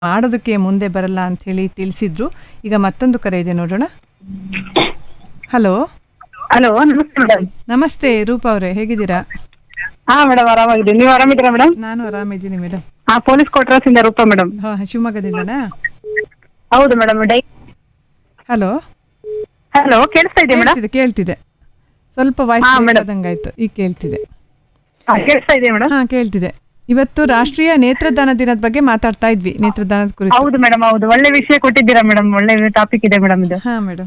ಮಾಡೋದಕ್ಕೆ ಮುಂದೆ ಬರಲ್ಲ ಅಂತ ಹೇಳಿ ತಿಳಿಸಿದ್ರು. ಈಗ ಮತ್ತೊಂದು ಕರೆ ಇದೆ, ನೋಡೋಣ. ಹಲೋ ಹಲೋ, ನಮಸ್ತೆ ಮೇಡಮ್. ನಮಸ್ತೆ ರೂಪಾ ಅವರೇ, ಹೇಗಿದ್ದೀರಾ? ಹಾ ಮೇಡಮ್, ಆರಾಮಾಗಿದ್ದೀನಿ. ನೀವು ಆರಾಮಿದ್ದೀರಾ ಮೇಡಮ್? ನಾನು ಆರಾಮಿದ್ದೀನಿ ಮೇಡಮ್. ಹಾ, ಪೊಲೀಸ್ ಕ್ವಾರ್ಟರ್ಸ್ ಇಂದ ರೂಪಾ ಮೇಡಮ್. ಶಿವಮೊಗ್ಗದಿಂದನಾ? ಹೌದು ಮೇಡಮ್. ಹಲೋ ಹಲೋ, ಕೇಳಿಸ್ತಾ ಇದೆ ಮೇಡಮ್? ಕೇಳ್ತಿದೆ. ಸ್ವಲ್ಪ ವಾಯ್ಸ್ ಹಾ, ಮೇಡಮ್. ಆದಂಗಾಯ್ತು, ಈಗ ಕೇಳ್ತಿದೆ. ಕೇಳಿಸ್ತಾ ಇದೆ ಮೇಡಮ್? ಹಾ, ಕೇಳ್ತಿದೆ. ಇವತ್ತು ರಾಷ್ಟ್ರೀಯ ನೇತ್ರದಾನ ದಿನದ ಬಗ್ಗೆ ಮಾತಾಡ್ತಾ ಇದ್ವಿ, ನೇತ್ರದಾನದ ಕುರಿತು. ಹೌದು ಮೇಡಮ್, ಹೌದು. ಒಳ್ಳೆ ವಿಷಯ ಕೊಟ್ಟಿದ್ದೀರಾ ಮೇಡಮ್. ಒಳ್ಳೆ ಟಾಪಿಕ್ ಇದೆ ಮೇಡಮ್ ಇದು. ಹಾ ಮೇಡಮ್.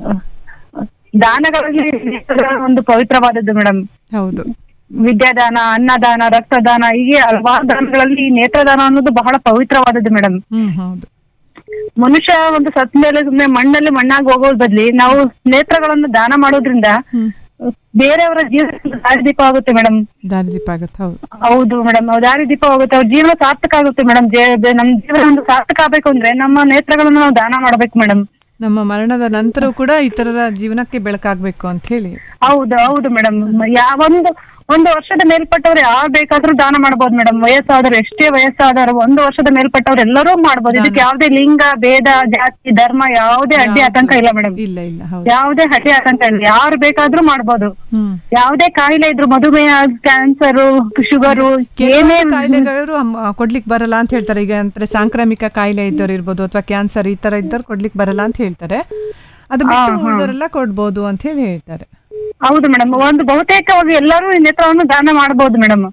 ದಾನಗಳಲ್ಲಿ ನೇತ್ರದಾನ ಒಂದು ಪವಿತ್ರವಾದದ್ದು ಮೇಡಮ್. ಹೌದು. ವಿದ್ಯಾದಾನ, ಅನ್ನದಾನ, ರಕ್ತದಾನ, ಹೀಗೆ ಹಲವಾರು ದಾನಗಳಲ್ಲಿ ಈ ನೇತ್ರದಾನ ಅನ್ನೋದು ಬಹಳ ಪವಿತ್ರವಾದದ್ದು ಮೇಡಮ್. ಹೌದು. ಮನುಷ್ಯ ಒಂದು ಸತ್ ಮೇಲೆ ಸುಮ್ಮನೆ ಮಣ್ಣಲ್ಲಿ ಮಣ್ಣಾಗಿ ಹೋಗೋದ್ ಬದ್ಲಿ ನಾವು ನೇತ್ರಗಳನ್ನು ದಾನ ಮಾಡೋದ್ರಿಂದ ಬೇರೆಯವರ ಜೀವನ ದಾರಿದೀಪ ಆಗುತ್ತೆ ಮೇಡಮ್. ದಾರಿದೀಪ ಆಗುತ್ತೆ. ಹೌದು. ಹೌದು ಮೇಡಮ್, ದಾರಿದೀಪ ಆಗುತ್ತೆ. ಅವ್ರ ಜೀವನ ಸಾರ್ಥಕ ಆಗುತ್ತೆ ಮೇಡಮ್. ನಮ್ ಜೀವನ ಒಂದು ಸಾರ್ಥಕ ಆಗ್ಬೇಕು ಅಂದ್ರೆ ನಮ್ಮ ನೇತ್ರಗಳನ್ನು ನಾವು ದಾನ ಮಾಡ್ಬೇಕು ಮೇಡಮ್. ನಮ್ಮ ಮರಣದ ನಂತರ ಕೂಡ ಇತರರ ಜೀವನಕ್ಕೆ ಬೆಳಕಾಗ್ಬೇಕು ಅಂತ ಹೇಳಿ. ಹೌದು ಹೌದು ಮೇಡಮ್. ಒಂದು ವರ್ಷದ ಮೇಲ್ಪಟ್ಟವ್ರು ಯಾರು ಬೇಕಾದ್ರೂ ದಾನ ಮಾಡ್ಬೋದು ಮೇಡಮ್. ವಯಸ್ಸಾದ್ರು, ಎಷ್ಟೇ ವಯಸ್ಸಾದ್ರು, 1 ವರ್ಷದ ಮೇಲ್ಪಟ್ಟವ್ರು ಎಲ್ಲರೂ ಮಾಡ್ಬೋದು. ಇದಕ್ಕೆ ಯಾವುದೇ ಲಿಂಗ, ಭೇದ, ಜಾತಿ, ಧರ್ಮ ಯಾವುದೇ ಅಡ್ಡಿ ಆತಂಕ ಇಲ್ಲ ಮೇಡಮ್. ಇಲ್ಲ ಇಲ್ಲ. ಯಾವುದೇ ಅಡ್ಡಿ ಆತಂಕ ಇಲ್ಲ, ಯಾರು ಬೇಕಾದ್ರೂ ಮಾಡ್ಬೋದು. ಯಾವುದೇ ಕಾಯಿಲೆ ಇದ್ರು, ಮಧುಮೇಹ, ಕ್ಯಾನ್ಸರ್, ಶುಗರು, ಏನೇ ಕಾಯಿಲೆಗಳು ಕೊಡ್ಲಿಕ್ಕೆ ಬರಲ್ಲ ಅಂತ ಹೇಳ್ತಾರೆ. ಈಗ ಅಂದ್ರೆ ಸಾಂಕ್ರಾಮಿಕ ಕಾಯಿಲೆ ಇದ್ದವ್ರು ಇರ್ಬೋದು, ಅಥವಾ ಕ್ಯಾನ್ಸರ್ ಈ ತರ ಇದ್ದವ್ರು ಕೊಡ್ಲಿಕ್ಕೆ ಬರಲ್ಲ ಅಂತ ಹೇಳ್ತಾರೆ. ಅದು ಬಿಟ್ಟು ಉಳಿದವರೆಲ್ಲ ಕೊಡ್ಬೋದು ಅಂತ ಹೇಳಿ ಹೇಳ್ತಾರೆ. ಹೌದು ಮೇಡಮ್. ಒಂದು ಬಹುತೇಕವಾಗಿ ಎಲ್ಲರೂ ಈ ನೇತ್ರವನ್ನು ದಾನ ಮಾಡಬಹುದು ಮೇಡಮ್.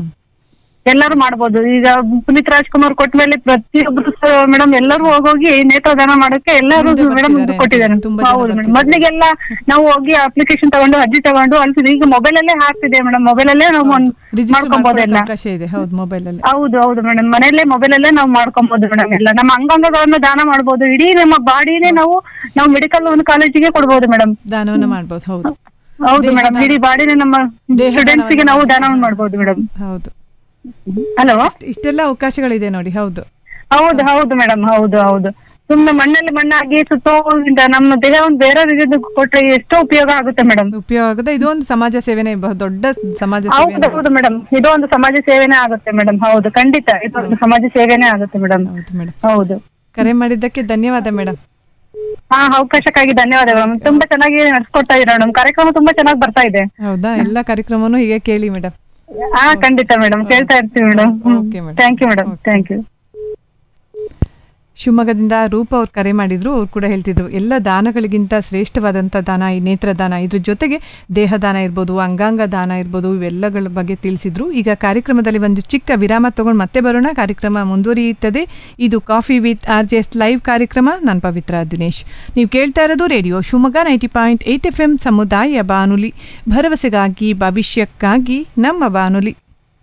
ಎಲ್ಲರೂ ಮಾಡ್ಬೋದು. ಈಗ ಪುನೀತ್ ರಾಜ್ಕುಮಾರ್ ಕೊಟ್ಟ ಮೇಲೆ ಪ್ರತಿಯೊಬ್ಬರು ಮೇಡಮ್ ಎಲ್ಲರೂ ಹೋಗಿ ನೇತ್ರ ದಾನ ಮಾಡಕ್ಕೆ ಎಲ್ಲರೂ ಮೇಡಮ್ ಕೊಟ್ಟಿದ್ದಾರೆ. ಹೌದು ಮೇಡಮ್. ಮೊದ್ಲಿಗೆಲ್ಲ ನಾವು ಹೋಗಿ ಅಪ್ಲಿಕೇಶನ್ ತಗೊಂಡು, ಅರ್ಜಿ ತಗೊಂಡು ಅಲ್ಸಿದ್ವಿ. ಈಗ ಮೊಬೈಲ್ ಅಲ್ಲೇ ಹಾಕ್ತಿದೆ ಮೇಡಮ್. ಮೊಬೈಲ್ ಅಲ್ಲೇ ನಾವು ಮಾಡ್ಕೊಬಹುದು ಎಲ್ಲ. ಹೌದು ಹೌದು ಮೇಡಮ್. ಮನೆಯಲ್ಲೇ ಮೊಬೈಲ್ ಅಲ್ಲೇ ನಾವು ಮಾಡ್ಕೊಬಹುದು ಮೇಡಮ್. ಎಲ್ಲ ನಮ್ಮ ಅಂಗಾಂಗಗಳನ್ನು ದಾನ ಮಾಡಬಹುದು. ಇಡೀ ನಮ್ಮ ಬಾಡಿನೇ ನಾವು ಮೆಡಿಕಲ್ ಒಂದು ಕಾಲೇಜಿಗೆ ಕೊಡ್ಬೋದು ಮೇಡಮ್. ದಾನವನ್ನ ಮಾಡಬಹುದು. ಹೌದು ಹೌದು ಮೇಡಮ್. ಇಡೀ ಬಾಡಿನೇ ನಮ್ಮ ಸ್ಟೂಡೆಂಟ್ಸ್ ಗೆ ನಾವು ದಾನವನ್ನು ಮಾಡಬಹುದು ಮೇಡಮ್. ಹೌದು. ಹಲೋ, ಇಷ್ಟೆಲ್ಲ ಅವಕಾಶಗಳಿದೆ ನೋಡಿ. ಹೌದು ಹೌದು ಹೌದು ಮೇಡಮ್. ಹೌದು ಹೌದು. ಸುಮ್ಮನೆ ಮಣ್ಣಲ್ಲಿ ಮಣ್ಣಾಗಿ ಸುತ್ತೋದ್ರಿಂದ ನಮ್ಮ ದೇಹವನ್ನು ಬೇರೆಯವರಿಗೆ ಕೊಟ್ರೆ ಎಷ್ಟೋ ಉಪಯೋಗ ಆಗುತ್ತೆ ಮೇಡಮ್. ಉಪಯೋಗ ಆಗುತ್ತೆ. ಇದು ಒಂದು ಸಮಾಜ ಸೇವೆನೇ, ದೊಡ್ಡ ಸಮಾಜ ಸೇವೆ. ಹೌದು ಹೌದು ಮೇಡಮ್. ಇದು ಒಂದು ಸಮಾಜ ಸೇವೆನೇ ಆಗುತ್ತೆ ಮೇಡಮ್. ಹೌದು, ಖಂಡಿತ ಇದೊಂದು ಸಮಾಜ ಸೇವೆನೇ ಆಗುತ್ತೆ ಮೇಡಮ್. ಹೌದು ಮೇಡಮ್. ಹೌದು. ಕರೆ ಮಾಡಿದ್ದಕ್ಕೆ ಧನ್ಯವಾದ ಮೇಡಮ್. ಹಾ, ಅವಕಾಶಕ್ಕಾಗಿ ಧನ್ಯವಾದಗಳು ಮೇಡಮ್. ತುಂಬಾ ಚೆನ್ನಾಗಿ ನಡ್ಸ್ಕೊಡ್ತಾ ಇದ್ದೀರಾ ಮೇಡಮ್. ಕಾರ್ಯಕ್ರಮ ತುಂಬಾ ಚೆನ್ನಾಗಿ ಬರ್ತಾ ಇದೆ. ಹೌದಾ? ಎಲ್ಲ ಕಾರ್ಯಕ್ರಮನು ಹೀಗೆ ಕೇಳಿ ಮೇಡಮ್. ಹಾ, ಖಂಡಿತ ಮೇಡಮ್. ಕೇಳ್ತಾ ಇರ್ತೀವಿ madam. Thank you madam. Thank you. ಶಿವಮೊಗ್ಗದಿಂದ ರೂಪ ಅವ್ರು ಕರೆ ಮಾಡಿದ್ರು. ಅವ್ರು ಕೂಡ ಹೇಳ್ತಿದ್ರು, ಎಲ್ಲ ದಾನಗಳಿಗಿಂತ ಶ್ರೇಷ್ಠವಾದಂಥ ದಾನ ಈ ನೇತ್ರದಾನ. ಇದ್ರ ಜೊತೆಗೆ ದೇಹದಾನ ಇರ್ಬೋದು, ಅಂಗಾಂಗ ದಾನ ಇರ್ಬೋದು, ಇವೆಲ್ಲಗಳ ಬಗ್ಗೆ ತಿಳಿಸಿದ್ರು. ಈಗ ಕಾರ್ಯಕ್ರಮದಲ್ಲಿ ಒಂದು ಚಿಕ್ಕ ವಿರಾಮ ತಗೊಂಡು ಮತ್ತೆ ಬರೋಣ. ಕಾರ್ಯಕ್ರಮ ಮುಂದುವರಿಯುತ್ತದೆ. ಇದು ಕಾಫಿ ವಿತ್ RJS ಲೈವ್ ಕಾರ್ಯಕ್ರಮ. ನಾನು ಪವಿತ್ರ ದಿನೇಶ್. ನೀವು ಕೇಳ್ತಾ ಇರೋದು ರೇಡಿಯೋ ಶಿವಮೊಗ್ಗ 90.8 FM ಸಮುದಾಯ ಬಾನುಲಿ, ಭರವಸೆಗಾಗಿ ಭವಿಷ್ಯಕ್ಕಾಗಿ ನಮ್ಮ ಬಾನುಲಿ.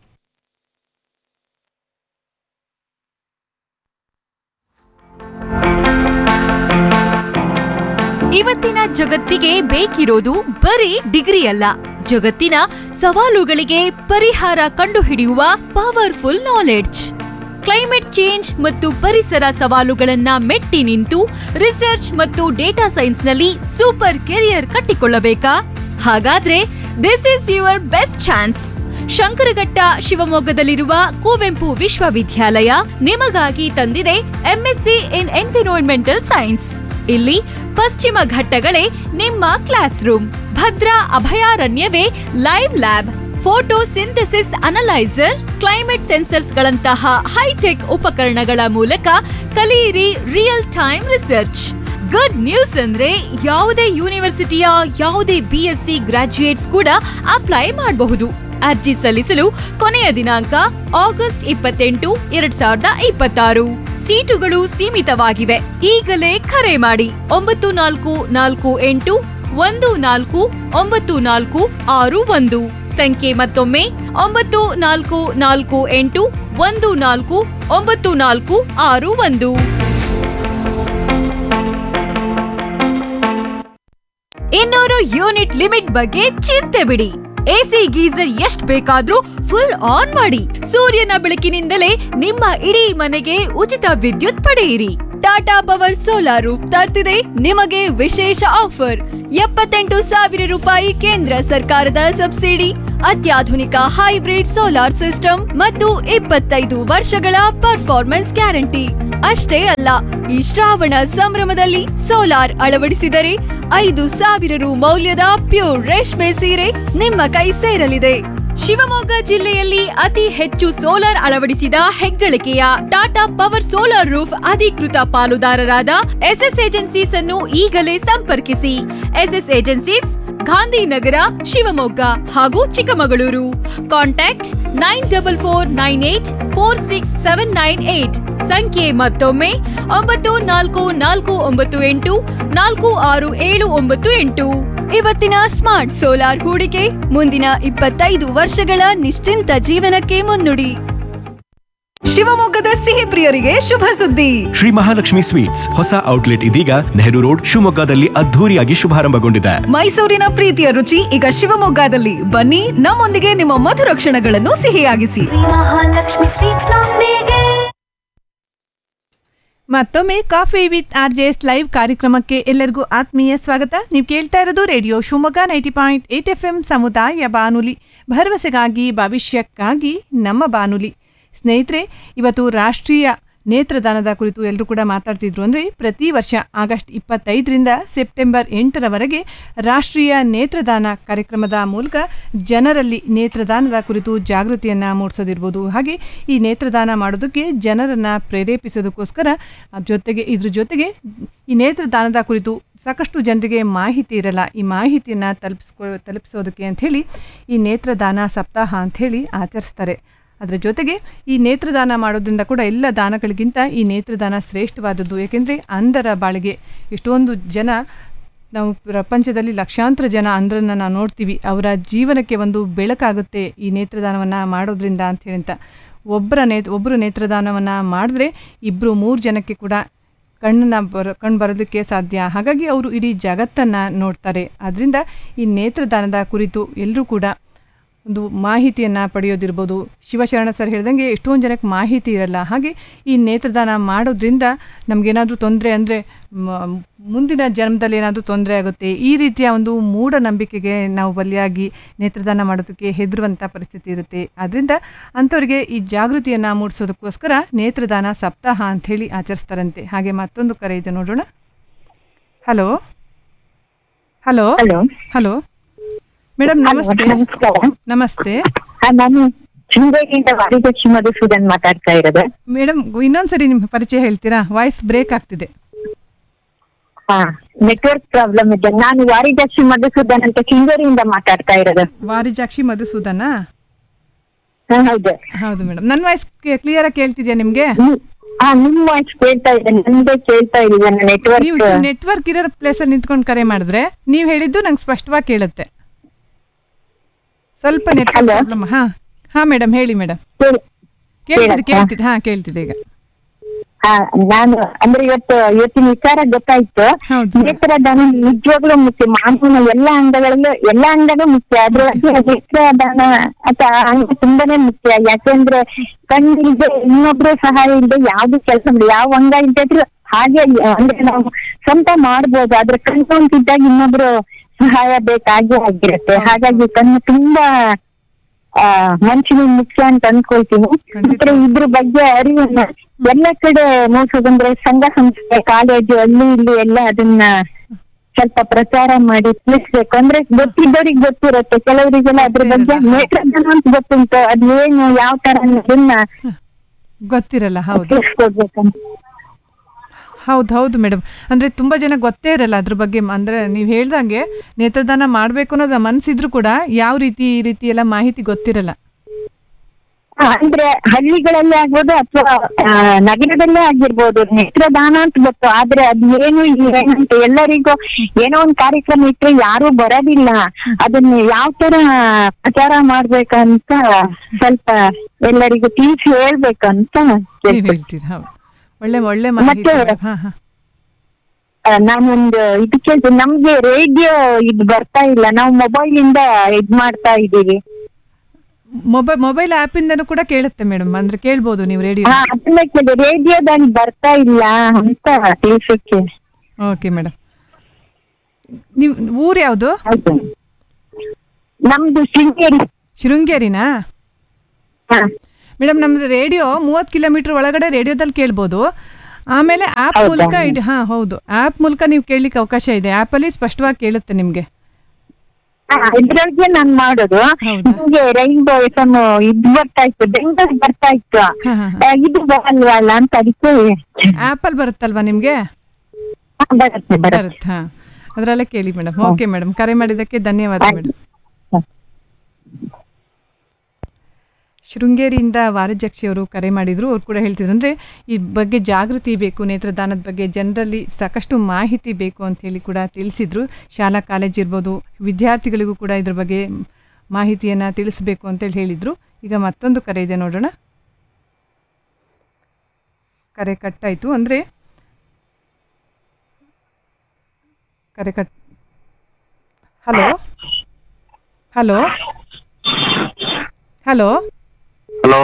ಇವತ್ತಿನ ಜಗತ್ತಿಗೆ ಬೇಕಿರೋದು ಬರೀ ಡಿಗ್ರಿ ಅಲ್ಲ, ಜಗತ್ತಿನ ಸವಾಲುಗಳಿಗೆ ಪರಿಹಾರ ಕಂಡುಹಿಡಿಯುವ ಪವರ್ಫುಲ್ ನಾಲೆಡ್ಜ್. ಕ್ಲೈಮೇಟ್ ಚೇಂಜ್ ಮತ್ತು ಪರಿಸರ ಸವಾಲುಗಳನ್ನ ಮೆಟ್ಟಿ ನಿಂತು ರಿಸರ್ಚ್ ಮತ್ತು ಡೇಟಾ ಸೈನ್ಸ್ನಲ್ಲಿ ಸೂಪರ್ ಕೆರಿಯರ್ ಕಟ್ಟಿಕೊಳ್ಳಬೇಕಾ? ಹಾಗಾದ್ರೆ this is your best chance. Shankaraghatta ಶಿವಮೊಗ್ಗದಲ್ಲಿರುವ Kuvempu ವಿಶ್ವವಿದ್ಯಾಲಯ ನಿಮಗಾಗಿ ತಂದಿದೆ MSc ಇನ್ ಎನ್ವಿರಾನ್ಮೆಂಟಲ್ ಸೈನ್ಸ್. ಇಲ್ಲಿ ಪಶ್ಚಿಮ ಘಟ್ಟಗಳೇ ನಿಮ್ಮ class room, Bhadra ಅಭಯಾರಣ್ಯವೇ live lab, photo synthesis analyser, climate sensors ಗಳಂತಹ ಹೈಟೆಕ್ ಉಪಕರಣಗಳ ಮೂಲಕ ಕಲಿಯಿರಿ real time research. Good news ಅಂದ್ರೆ ಯಾವುದೇ ಯೂನಿವರ್ಸಿಟಿಯ ಯಾವುದೇ BSc ಗ್ರಾಜ್ಯುಯೇಟ್ಸ್ ಕೂಡ ಅಪ್ಲೈ ಮಾಡಬಹುದು. ಅರ್ಜಿ ಸಲ್ಲಿಸಲು ಕೊನೆಯ ದಿನಾಂಕ ಆಗಸ್ಟ್ 28, 2026. ಸೀಟುಗಳು ಸೀಮಿತವಾಗಿವೆ. ಈಗಲೇ ಕರೆ ಮಾಡಿ 9448149461. ಸಂಖ್ಯೆ ಮತ್ತೊಮ್ಮೆ 9448149461. 200 ಯೂನಿಟ್ ಲಿಮಿಟ್ ಬಗ್ಗೆ ಚಿಂತೆ ಬಿಡಿ. ಎಸಿ ಗೀಸರ್ ಎಷ್ಟ್ ಬೇಕಾದ್ರೂ ಫುಲ್ ಆನ್ ಮಾಡಿ. ಸೂರ್ಯನ ಬೆಳಕಿನಿಂದಲೇ ನಿಮ್ಮ ಇಡೀ ಮನೆಗೆ ಉಚಿತ ವಿದ್ಯುತ್ ಪಡೆಯಿರಿ. ಟಾಟಾ ಪವರ್ ಸೋಲಾರ್ ರೂಫ್ ತರ್ತಿದೆ ನಿಮಗೆ ವಿಶೇಷ ಆಫರ್. 78,000 ರೂಪಾಯಿ ಕೇಂದ್ರ ಸರ್ಕಾರದ ಸಬ್ಸಿಡಿ, ಅತ್ಯಾಧುನಿಕ ಹೈಬ್ರಿಡ್ ಸೋಲಾರ್ ಸಿಸ್ಟಮ್ ಮತ್ತು 25 ವರ್ಷಗಳ ಪರ್ಫಾರ್ಮೆನ್ಸ್ ಗ್ಯಾರಂಟಿ. ಅಷ್ಟೇ ಅಲ್ಲ, ಈ ಶ್ರಾವಣ ಸಂಭ್ರಮದಲ್ಲಿ ಸೋಲಾರ್ ಅಳವಡಿಸಿದರೆ 5,000 ರು ಮೌಲ್ಯದ ಪ್ಯೂರ್ ರೇಷ್ಮೆ ಸೀರೆ ನಿಮ್ಮ ಕೈ ಸೇರಲಿದೆ. ಶಿವಮೊಗ್ಗ ಜಿಲ್ಲೆಯಲ್ಲಿ ಅತಿ ಹೆಚ್ಚು ಸೋಲಾರ್ ಅಳವಡಿಸಿದ ಹೆಗ್ಗಳಿಕೆಯ ಟಾಟಾ ಪವರ್ ಸೋಲಾರ್ ರೂಫ್ ಅಧಿಕೃತ ಪಾಲುದಾರರಾದ ಎಸ್ಎಸ್ ಏಜೆನ್ಸೀಸ್ ಅನ್ನು ಈಗಲೇ ಸಂಪರ್ಕಿಸಿ. ಎಸ್ಎಸ್ ಏಜೆನ್ಸೀಸ್, ಗಾಂಧಿನಗರ, ಶಿವಮೊಗ್ಗ ಹಾಗೂ ಚಿಕ್ಕಮಗಳೂರು. ಕಾಂಟ್ಯಾಕ್ಟ್ 9449846798. ಸಂಖ್ಯೆ ಮತ್ತೊಮ್ಮೆ 9449846798. ಇವತ್ತಿನ ಸ್ಮಾರ್ಟ್ ಸೋಲಾರ್ ಹೂಡಿಕೆ ಮುಂದಿನ 25 ವರ್ಷಗಳ ನಿಶ್ಚಿಂತ ಜೀವನಕ್ಕೆ ಮುನ್ನುಡಿ. ಶಿವಮೊಗ್ಗದ ಸಿಹಿ ಪ್ರಿಯರಿಗೆ ಶುಭ ಸುದ್ದಿ. ಶ್ರೀ ಮಹಾಲಕ್ಷ್ಮಿ ಸ್ವೀಟ್ಸ್ ಹೊಸ ಔಟ್ಲೆಟ್ ಇದೀಗ ನೆಹರು ರೋಡ್ ಶಿವಮೊಗ್ಗದಲ್ಲಿ ಅದ್ಧೂರಿಯಾಗಿ ಶುಭಾರಂಭಗೊಂಡಿದೆ. ಮೈಸೂರಿನ ಪ್ರೀತಿಯ ರುಚಿ ಈಗ ಶಿವಮೊಗ್ಗದಲ್ಲಿ. ಬನ್ನಿ, ನಮ್ಮೊಂದಿಗೆ ನಿಮ್ಮ ಮಧುರ ಕ್ಷಣಗಳನ್ನು ಸಿಹಿಯಾಗಿಸಿ. ಮಹಾಲಕ್ಷ್ಮಿ ಸ್ವೀಟ್ಸ್ ನೊಂದಿಗೆ. ಮತ್ತೊಮ್ಮೆ ಕಾಫಿ ವಿತ್ RJS ಲೈವ್ ಕಾರ್ಯಕ್ರಮಕ್ಕೆ ಎಲ್ಲರಿಗೂ ಆತ್ಮೀಯ ಸ್ವಾಗತ. ನೀವು ಕೇಳ್ತಾ ಇರೋದು ರೇಡಿಯೋ ಶಿವಮೊಗ್ಗ 90.8 FM ಸಮುದಾಯ ಬಾನುಲಿ, ಭರವಸೆಗಾಗಿ ಭವಿಷ್ಯಕ್ಕಾಗಿ ನಮ್ಮ ಬಾನುಲಿ. ಸ್ನೇಹಿತರೆ, ಇವತ್ತು ರಾಷ್ಟ್ರೀಯ ನೇತ್ರದಾನದ ಕುರಿತು ಎಲ್ಲರೂ ಕೂಡ ಮಾತಾಡ್ತಿದ್ರು. ಅಂದರೆ ಪ್ರತಿ ವರ್ಷ ಆಗಸ್ಟ್ 25ರಿಂದ ಸೆಪ್ಟೆಂಬರ್ 8ರವರೆಗೆ ರಾಷ್ಟ್ರೀಯ ನೇತ್ರದಾನ ಕಾರ್ಯಕ್ರಮದ ಮೂಲಕ ಜನರಲ್ಲಿ ನೇತ್ರದಾನದ ಕುರಿತು ಜಾಗೃತಿಯನ್ನು ಮೂಡಿಸೋದಿರ್ಬೋದು. ಹಾಗೆ ಈ ನೇತ್ರದಾನ ಮಾಡೋದಕ್ಕೆ ಜನರನ್ನು ಪ್ರೇರೇಪಿಸೋದಕ್ಕೋಸ್ಕರ ಇದ್ರ ಜೊತೆಗೆ ಈ ನೇತ್ರದಾನದ ಕುರಿತು ಸಾಕಷ್ಟು ಜನರಿಗೆ ಮಾಹಿತಿ ಇರಲ್ಲ. ಈ ಮಾಹಿತಿಯನ್ನು ತಲುಪಿಸೋದಕ್ಕೆ ಅಂಥೇಳಿ ಈ ನೇತ್ರದಾನ ಸಪ್ತಾಹ ಅಂಥೇಳಿ ಆಚರಿಸ್ತಾರೆ. ಅದರ ಜೊತೆಗೆ ಈ ನೇತ್ರದಾನ ಮಾಡೋದ್ರಿಂದ ಕೂಡ ಎಲ್ಲ ದಾನಗಳಿಗಿಂತ ಈ ನೇತ್ರದಾನ ಶ್ರೇಷ್ಠವಾದದ್ದು. ಏಕೆಂದರೆ ಅಂಧರ ಬಾಳಿಗೆ ಎಷ್ಟೊಂದು ಜನ, ನಾವು ಪ್ರಪಂಚದಲ್ಲಿ ಲಕ್ಷಾಂತರ ಜನ ಅಂಧರನ್ನು ನಾವು ನೋಡ್ತೀವಿ. ಅವರ ಜೀವನಕ್ಕೆ ಒಂದು ಬೆಳಕಾಗುತ್ತೆ ಈ ನೇತ್ರದಾನವನ್ನು ಮಾಡೋದ್ರಿಂದ ಅಂಥೇಳಿ ಅಂತ. ಒಬ್ಬರು ನೇತ್ರದಾನವನ್ನು ಮಾಡಿದ್ರೆ 2-3 ಜನಕ್ಕೆ ಕೂಡ ಕಣ್ಣು ಬರೋದಕ್ಕೆ ಸಾಧ್ಯ. ಹಾಗಾಗಿ ಅವರು ಇಡೀ ಜಗತ್ತನ್ನು ನೋಡ್ತಾರೆ. ಆದ್ದರಿಂದ ಈ ನೇತ್ರದಾನದ ಕುರಿತು ಎಲ್ಲರೂ ಕೂಡ ಒಂದು ಮಾಹಿತಿಯನ್ನು ಪಡೆಯೋದಿರ್ಬೋದು. ಶಿವಶರಣ ಸರ್ ಹೇಳ್ದಂಗೆ ಎಷ್ಟೊಂದು ಜನಕ್ಕೆ ಮಾಹಿತಿ ಇರಲ್ಲ. ಹಾಗೆ ಈ ನೇತ್ರದಾನ ಮಾಡೋದ್ರಿಂದ ನಮಗೇನಾದರೂ ತೊಂದರೆ ಅಂದರೆ ಮುಂದಿನ ಜನ್ಮದಲ್ಲಿ ಏನಾದರೂ ತೊಂದರೆ ಆಗುತ್ತೆ, ಈ ರೀತಿಯ ಒಂದು ಮೂಢನಂಬಿಕೆಗೆ ನಾವು ಬಲಿಯಾಗಿ ನೇತ್ರದಾನ ಮಾಡೋದಕ್ಕೆ ಹೆದರುವಂಥ ಪರಿಸ್ಥಿತಿ ಇರುತ್ತೆ. ಆದ್ದರಿಂದ ಅಂಥವ್ರಿಗೆ ಈ ಜಾಗೃತಿಯನ್ನು ಮೂಡಿಸೋದಕ್ಕೋಸ್ಕರ ನೇತ್ರದಾನ ಸಪ್ತಾಹ ಅಂಥೇಳಿ ಆಚರಿಸ್ತಾರಂತೆ. ಹಾಗೆ ಮತ್ತೊಂದು ಕರೆ ಇದೆ, ನೋಡೋಣ. Hello hello hello hello madam, ನಮಸ್ತೆ. ನಮಸ್ತೆ. ನಾನು ಶೃಂಗೇರಿಯಿಂದ ವಾರಿಜಕ್ಷಿ ಮಧುಸೂದನ್ ಮಾತಾಡ್ತಾ ಇರೋದು. ಮೇಡಮ್, ಇನ್ನೊಂದ್ಸರಿ ನಿಮ್ಮ ಪರಿಚಯ ಹೇಳ್ತೀರಾ? ವಾಯ್ಸ್ ಬ್ರೇಕ್ ಆಗ್ತಿದೆ. ನೆಟ್ವರ್ಕ್ ಪ್ರಾಬ್ಲಮ್ ಇದೆ. ನಾನು ವಾರಿಜಕ್ಷಿ ಮಧುಸೂದನ್ ಅಂತ ಶೃಂಗೇರಿಯಿಂದ ಮಾತಾಡ್ತಾ ಇರೋದು. ವಾರಿಜಾಕ್ಷಿ ಮಧುಸೂದನಾ? ಹೌದು ಹೌದು ಮೇಡಮ್. ನನ್ನ ವಾಯ್ಸ್ ಕ್ಲಿಯರ್ ಆಗಿ ಕೇಳ್ತಿದ್ಯಾ ನಿಮ್ಗೆ? ನಿಮ್ ವಾಯ್ಸ್ ಕೇಳ್ತಾ ಇದೆ, ನನ್ಗೆ ಕೇಳ್ತಾ ಇದೆ. ನೀವು ನೆಟ್ವರ್ಕ್ ಇರೋ ಪ್ಲೇಸಲ್ಲಿ ನಿಂತ್ಕೊಂಡು ಕರೆ ಮಾಡಿದ್ರೆ ನೀವು ಹೇಳಿದ್ದು ನಂಗೆ ಸ್ಪಷ್ಟವಾಗಿ ಕೇಳುತ್ತೆ. ಸ್ವಲ್ಪ ನೆಟ್ವರ್ಕ್ ಪ್ರಾಬ್ಲಮ್. ಹಾ ಮೇಡಮ್, ಹೇಳಿ ಮೇಡಮ್. ಕೇಳ್ತಿದೆ ಈಗ. ನಾನು ಅಂದ್ರೆ ಇವತ್ತಿನ ವಿಚಾರ ಗೊತ್ತಾಯ್ತು. ನೇತ್ರದಾನ ನಿಜವಾಗ್ಲೂ ಮುಖ್ಯ. ಮಾನವನ ಎಲ್ಲಾ ಅಂಗನೂ ಮುಖ್ಯ. ಅದ್ರೊಳಗೆ ನೇತ್ರದಾನ ಅಥವಾ ಅಂಗ ತುಂಬಾನೇ ಮುಖ್ಯ. ಯಾಕೆಂದ್ರೆ ಕಣ್ಣಿಲ್ದೆ ಇನ್ನೊಬ್ರು ಸಹಾಯ ಇಲ್ಲದೆ ಯಾವ್ದು ಕೆಲಸ ಯಾವ ಅಂಗ ಇಲ್ದಿದ್ರು ಹಾಗೆ ಅಂದ್ರೆ ನಾವು ಸ್ವಂತ ಮಾಡ್ಬೋದು. ಆದ್ರೆ ಕಣ್ಣು ಅಂತಿದ್ದಾಗ ಇನ್ನೊಬ್ರು ಸಹಾಯ ಬೇಕಾಗೇ ಆಗಿರುತ್ತೆ. ಹಾಗಾಗಿ ಕಣ್ಣು ತುಂಬಾ ಮನುಷ್ಯನಿಗೆ ಮುಖ್ಯ ಅಂತ ಅನ್ಕೊಳ್ತೀನಿ. ಇದ್ರ ಬಗ್ಗೆ ಅರಿವನ್ನ ಎಲ್ಲ ಕಡೆ ಮೂಡಿಸೋದಂದ್ರೆ ಸಂಘ ಸಂಸ್ಥೆ, ಕಾಲೇಜು, ಅಲ್ಲಿ ಇಲ್ಲಿ ಎಲ್ಲ ಅದನ್ನ ಸ್ವಲ್ಪ ಪ್ರಚಾರ ಮಾಡಿ ತಿಳಿಸ್ಬೇಕು. ಅಂದ್ರೆ ಗೊತ್ತಿದ್ದವ್ರಿಗೆ ಗೊತ್ತಿರುತ್ತೆ, ಕೆಲವರಿಗೆಲ್ಲ ಅದ್ರ ಬಗ್ಗೆ ನೇತ್ರದಾನ ಅಂತ ಗೊತ್ತುಂಟು, ಅದ್ ಏನು ಯಾವ ತರ ಅನ್ನೋದನ್ನ ಗೊತ್ತಿರಲ್ಲ. ತಿಳಿಸ್ಕೊಡ್ಬೇಕಂತ. ಹೌದು ಮೇಡಮ್. ಅಂದರೆ ತುಂಬ ಜನ ಗೊತ್ತೇ ಇರಲ್ಲ ಅದ್ರ ಬಗ್ಗೆ. ಅಂದರೆ ನೀವು ಹೇಳ್ದಂಗೆ ನೇತ್ರದಾನ ಮಾಡಬೇಕು ಅನ್ನೋದು ಮನಸ್ಸಿದ್ರು ಕೂಡ ಯಾವ ರೀತಿ ಈ ರೀತಿ ಎಲ್ಲ ಮಾಹಿತಿ ಗೊತ್ತಿರಲ್ಲ. ಅಂದ್ರೆ ಹಳ್ಳಿಗಳಲ್ಲಿ ಆಗ್ಬೋದು ಅಥವಾ ನಗರದಲ್ಲೇ ಆಗಿರ್ಬೋದು ನೇತ್ರದಾನ ಅಂತ ಗೊತ್ತು. ಆದ್ರೆ ಅದ್ ಏನು ಏನಂತ ಎಲ್ಲರಿಗೂ ಏನೋ ಒಂದ್ ಕಾರ್ಯಕ್ರಮ ಇಟ್ರೆ ಯಾರು ಬರೋದಿಲ್ಲ. ಅದನ್ನ ಯಾವ ತರ ಪ್ರಚಾರ ಮಾಡ್ಬೇಕಂತ ಸ್ವಲ್ಪ ಎಲ್ಲರಿಗೂ ತಿಳಿಸಿ ಹೇಳ್ಬೇಕಂತ ಹೇಳ್ತೀರಿ. ಒಳ್ಳೆ ಮಾಹಿತಿ. ನಾನೊಂದು ಇದಕ್ಕೆ ನಮ್ಗೆ ರೇಡಿಯೋ ಇದು ಬರ್ತಾ ಇಲ್ಲ, ನಾವು ಮೊಬೈಲ್ ಇಂದ ಇದ್ ಮಾಡ್ತಾ ಇದೀವಿ. ಮೊಬೈಲ್ ಆಪ್ ಇಂದನೂ ಕೂಡ ಕೇಳುತ್ತೆ ಮೇಡಮ್, ಅಂದ್ರೆ ಕೇಳ್ಬೋದು ನೀವು ರೇಡಿಯೋ. ಅದನ್ನ ರೇಡಿಯೋದಲ್ಲಿ ಬರ್ತಾ ಇಲ್ಲ ಅಂತ ತಿಳಿಸಕ್ಕೆ. Okay madam. ನೀವು ಊರ್ ಯಾವ್ದು? ನಮ್ದು ಶೃಂಗೇರಿ. ಶೃಂಗೇರಿನಾ ಮೇಡಮ್? ನಮ್ದು ರೇಡಿಯೋ 30 ಕಿಲೋಮೀಟರ್ ಒಳಗಡೆ ರೇಡಿಯೋದಲ್ಲಿ ಕೇಳ್ಬೋದು. ಆಮೇಲೆ ಆ್ಯಪ್ ಮೂಲಕ ಹೌದು, ಆ್ಯಪ್ ಮೂಲಕ ನೀವು ಕೇಳಲಿಕ್ಕೆ ಅವಕಾಶ ಇದೆ. ಆ್ಯಪಲ್ಲಿ ಸ್ಪಷ್ಟವಾಗಿ ಕೇಳುತ್ತೆ ನಿಮಗೆ. ಇದ್ರೊಳಗೆ ನಾನ್ ಮಾಡೋದು ಹೌದಾ? ನಿಮ್ಗೆ ರೈನ್ಬೋ ಎಫ್ಎಂ ಇದು ಬರ್ತಾ ಇತ್ತು, ಬೆಂಗಳೂರು ಬರ್ತಾ ಇತ್ತು, ಇದು ಬರಲ್ವಲ್ಲ ಅಂತ ಅದಕ್ಕೆ ಆ್ಯಪಲ್ಲಿ ಬರುತ್ತಲ್ವಾ ನಿಮಗೆ? ಬರುತ್ತೆ. ಬರುತ್ತೆ. ಹಾಂ, ಅದರಲ್ಲೇ ಕೇಳಿ ಮೇಡಮ್. ಓಕೆ ಮೇಡಮ್, ಕರೆ ಮಾಡಿದ್ದಕ್ಕೆ ಧನ್ಯವಾದ ಮೇಡಮ್. ಶೃಂಗೇರಿಯಿಂದ ವಾರಜಕ್ಷಿ ಅವರು ಕರೆ ಮಾಡಿದರು. ಅವ್ರು ಕೂಡ ಹೇಳ್ತಿದ್ರು, ಅಂದರೆ ಈ ಬಗ್ಗೆ ಜಾಗೃತಿ ಬೇಕು, ನೇತ್ರದಾನದ ಬಗ್ಗೆ ಜನರಲ್ಲಿ ಸಾಕಷ್ಟು ಮಾಹಿತಿ ಬೇಕು ಅಂಥೇಳಿ ಕೂಡ ತಿಳಿಸಿದರು. ಶಾಲಾ ಕಾಲೇಜ್ ಇರ್ಬೋದು, ವಿದ್ಯಾರ್ಥಿಗಳಿಗೂ ಕೂಡ ಇದ್ರ ಬಗ್ಗೆ ಮಾಹಿತಿಯನ್ನು ತಿಳಿಸ್ಬೇಕು ಅಂತೇಳಿ ಹೇಳಿದರು. ಈಗ ಮತ್ತೊಂದು ಕರೆ ಇದೆ, ನೋಡೋಣ. ಕರೆ ಕಟ್ಟಾಯಿತು. ಅಂದರೆ ಕರೆ cut hello hello hello hello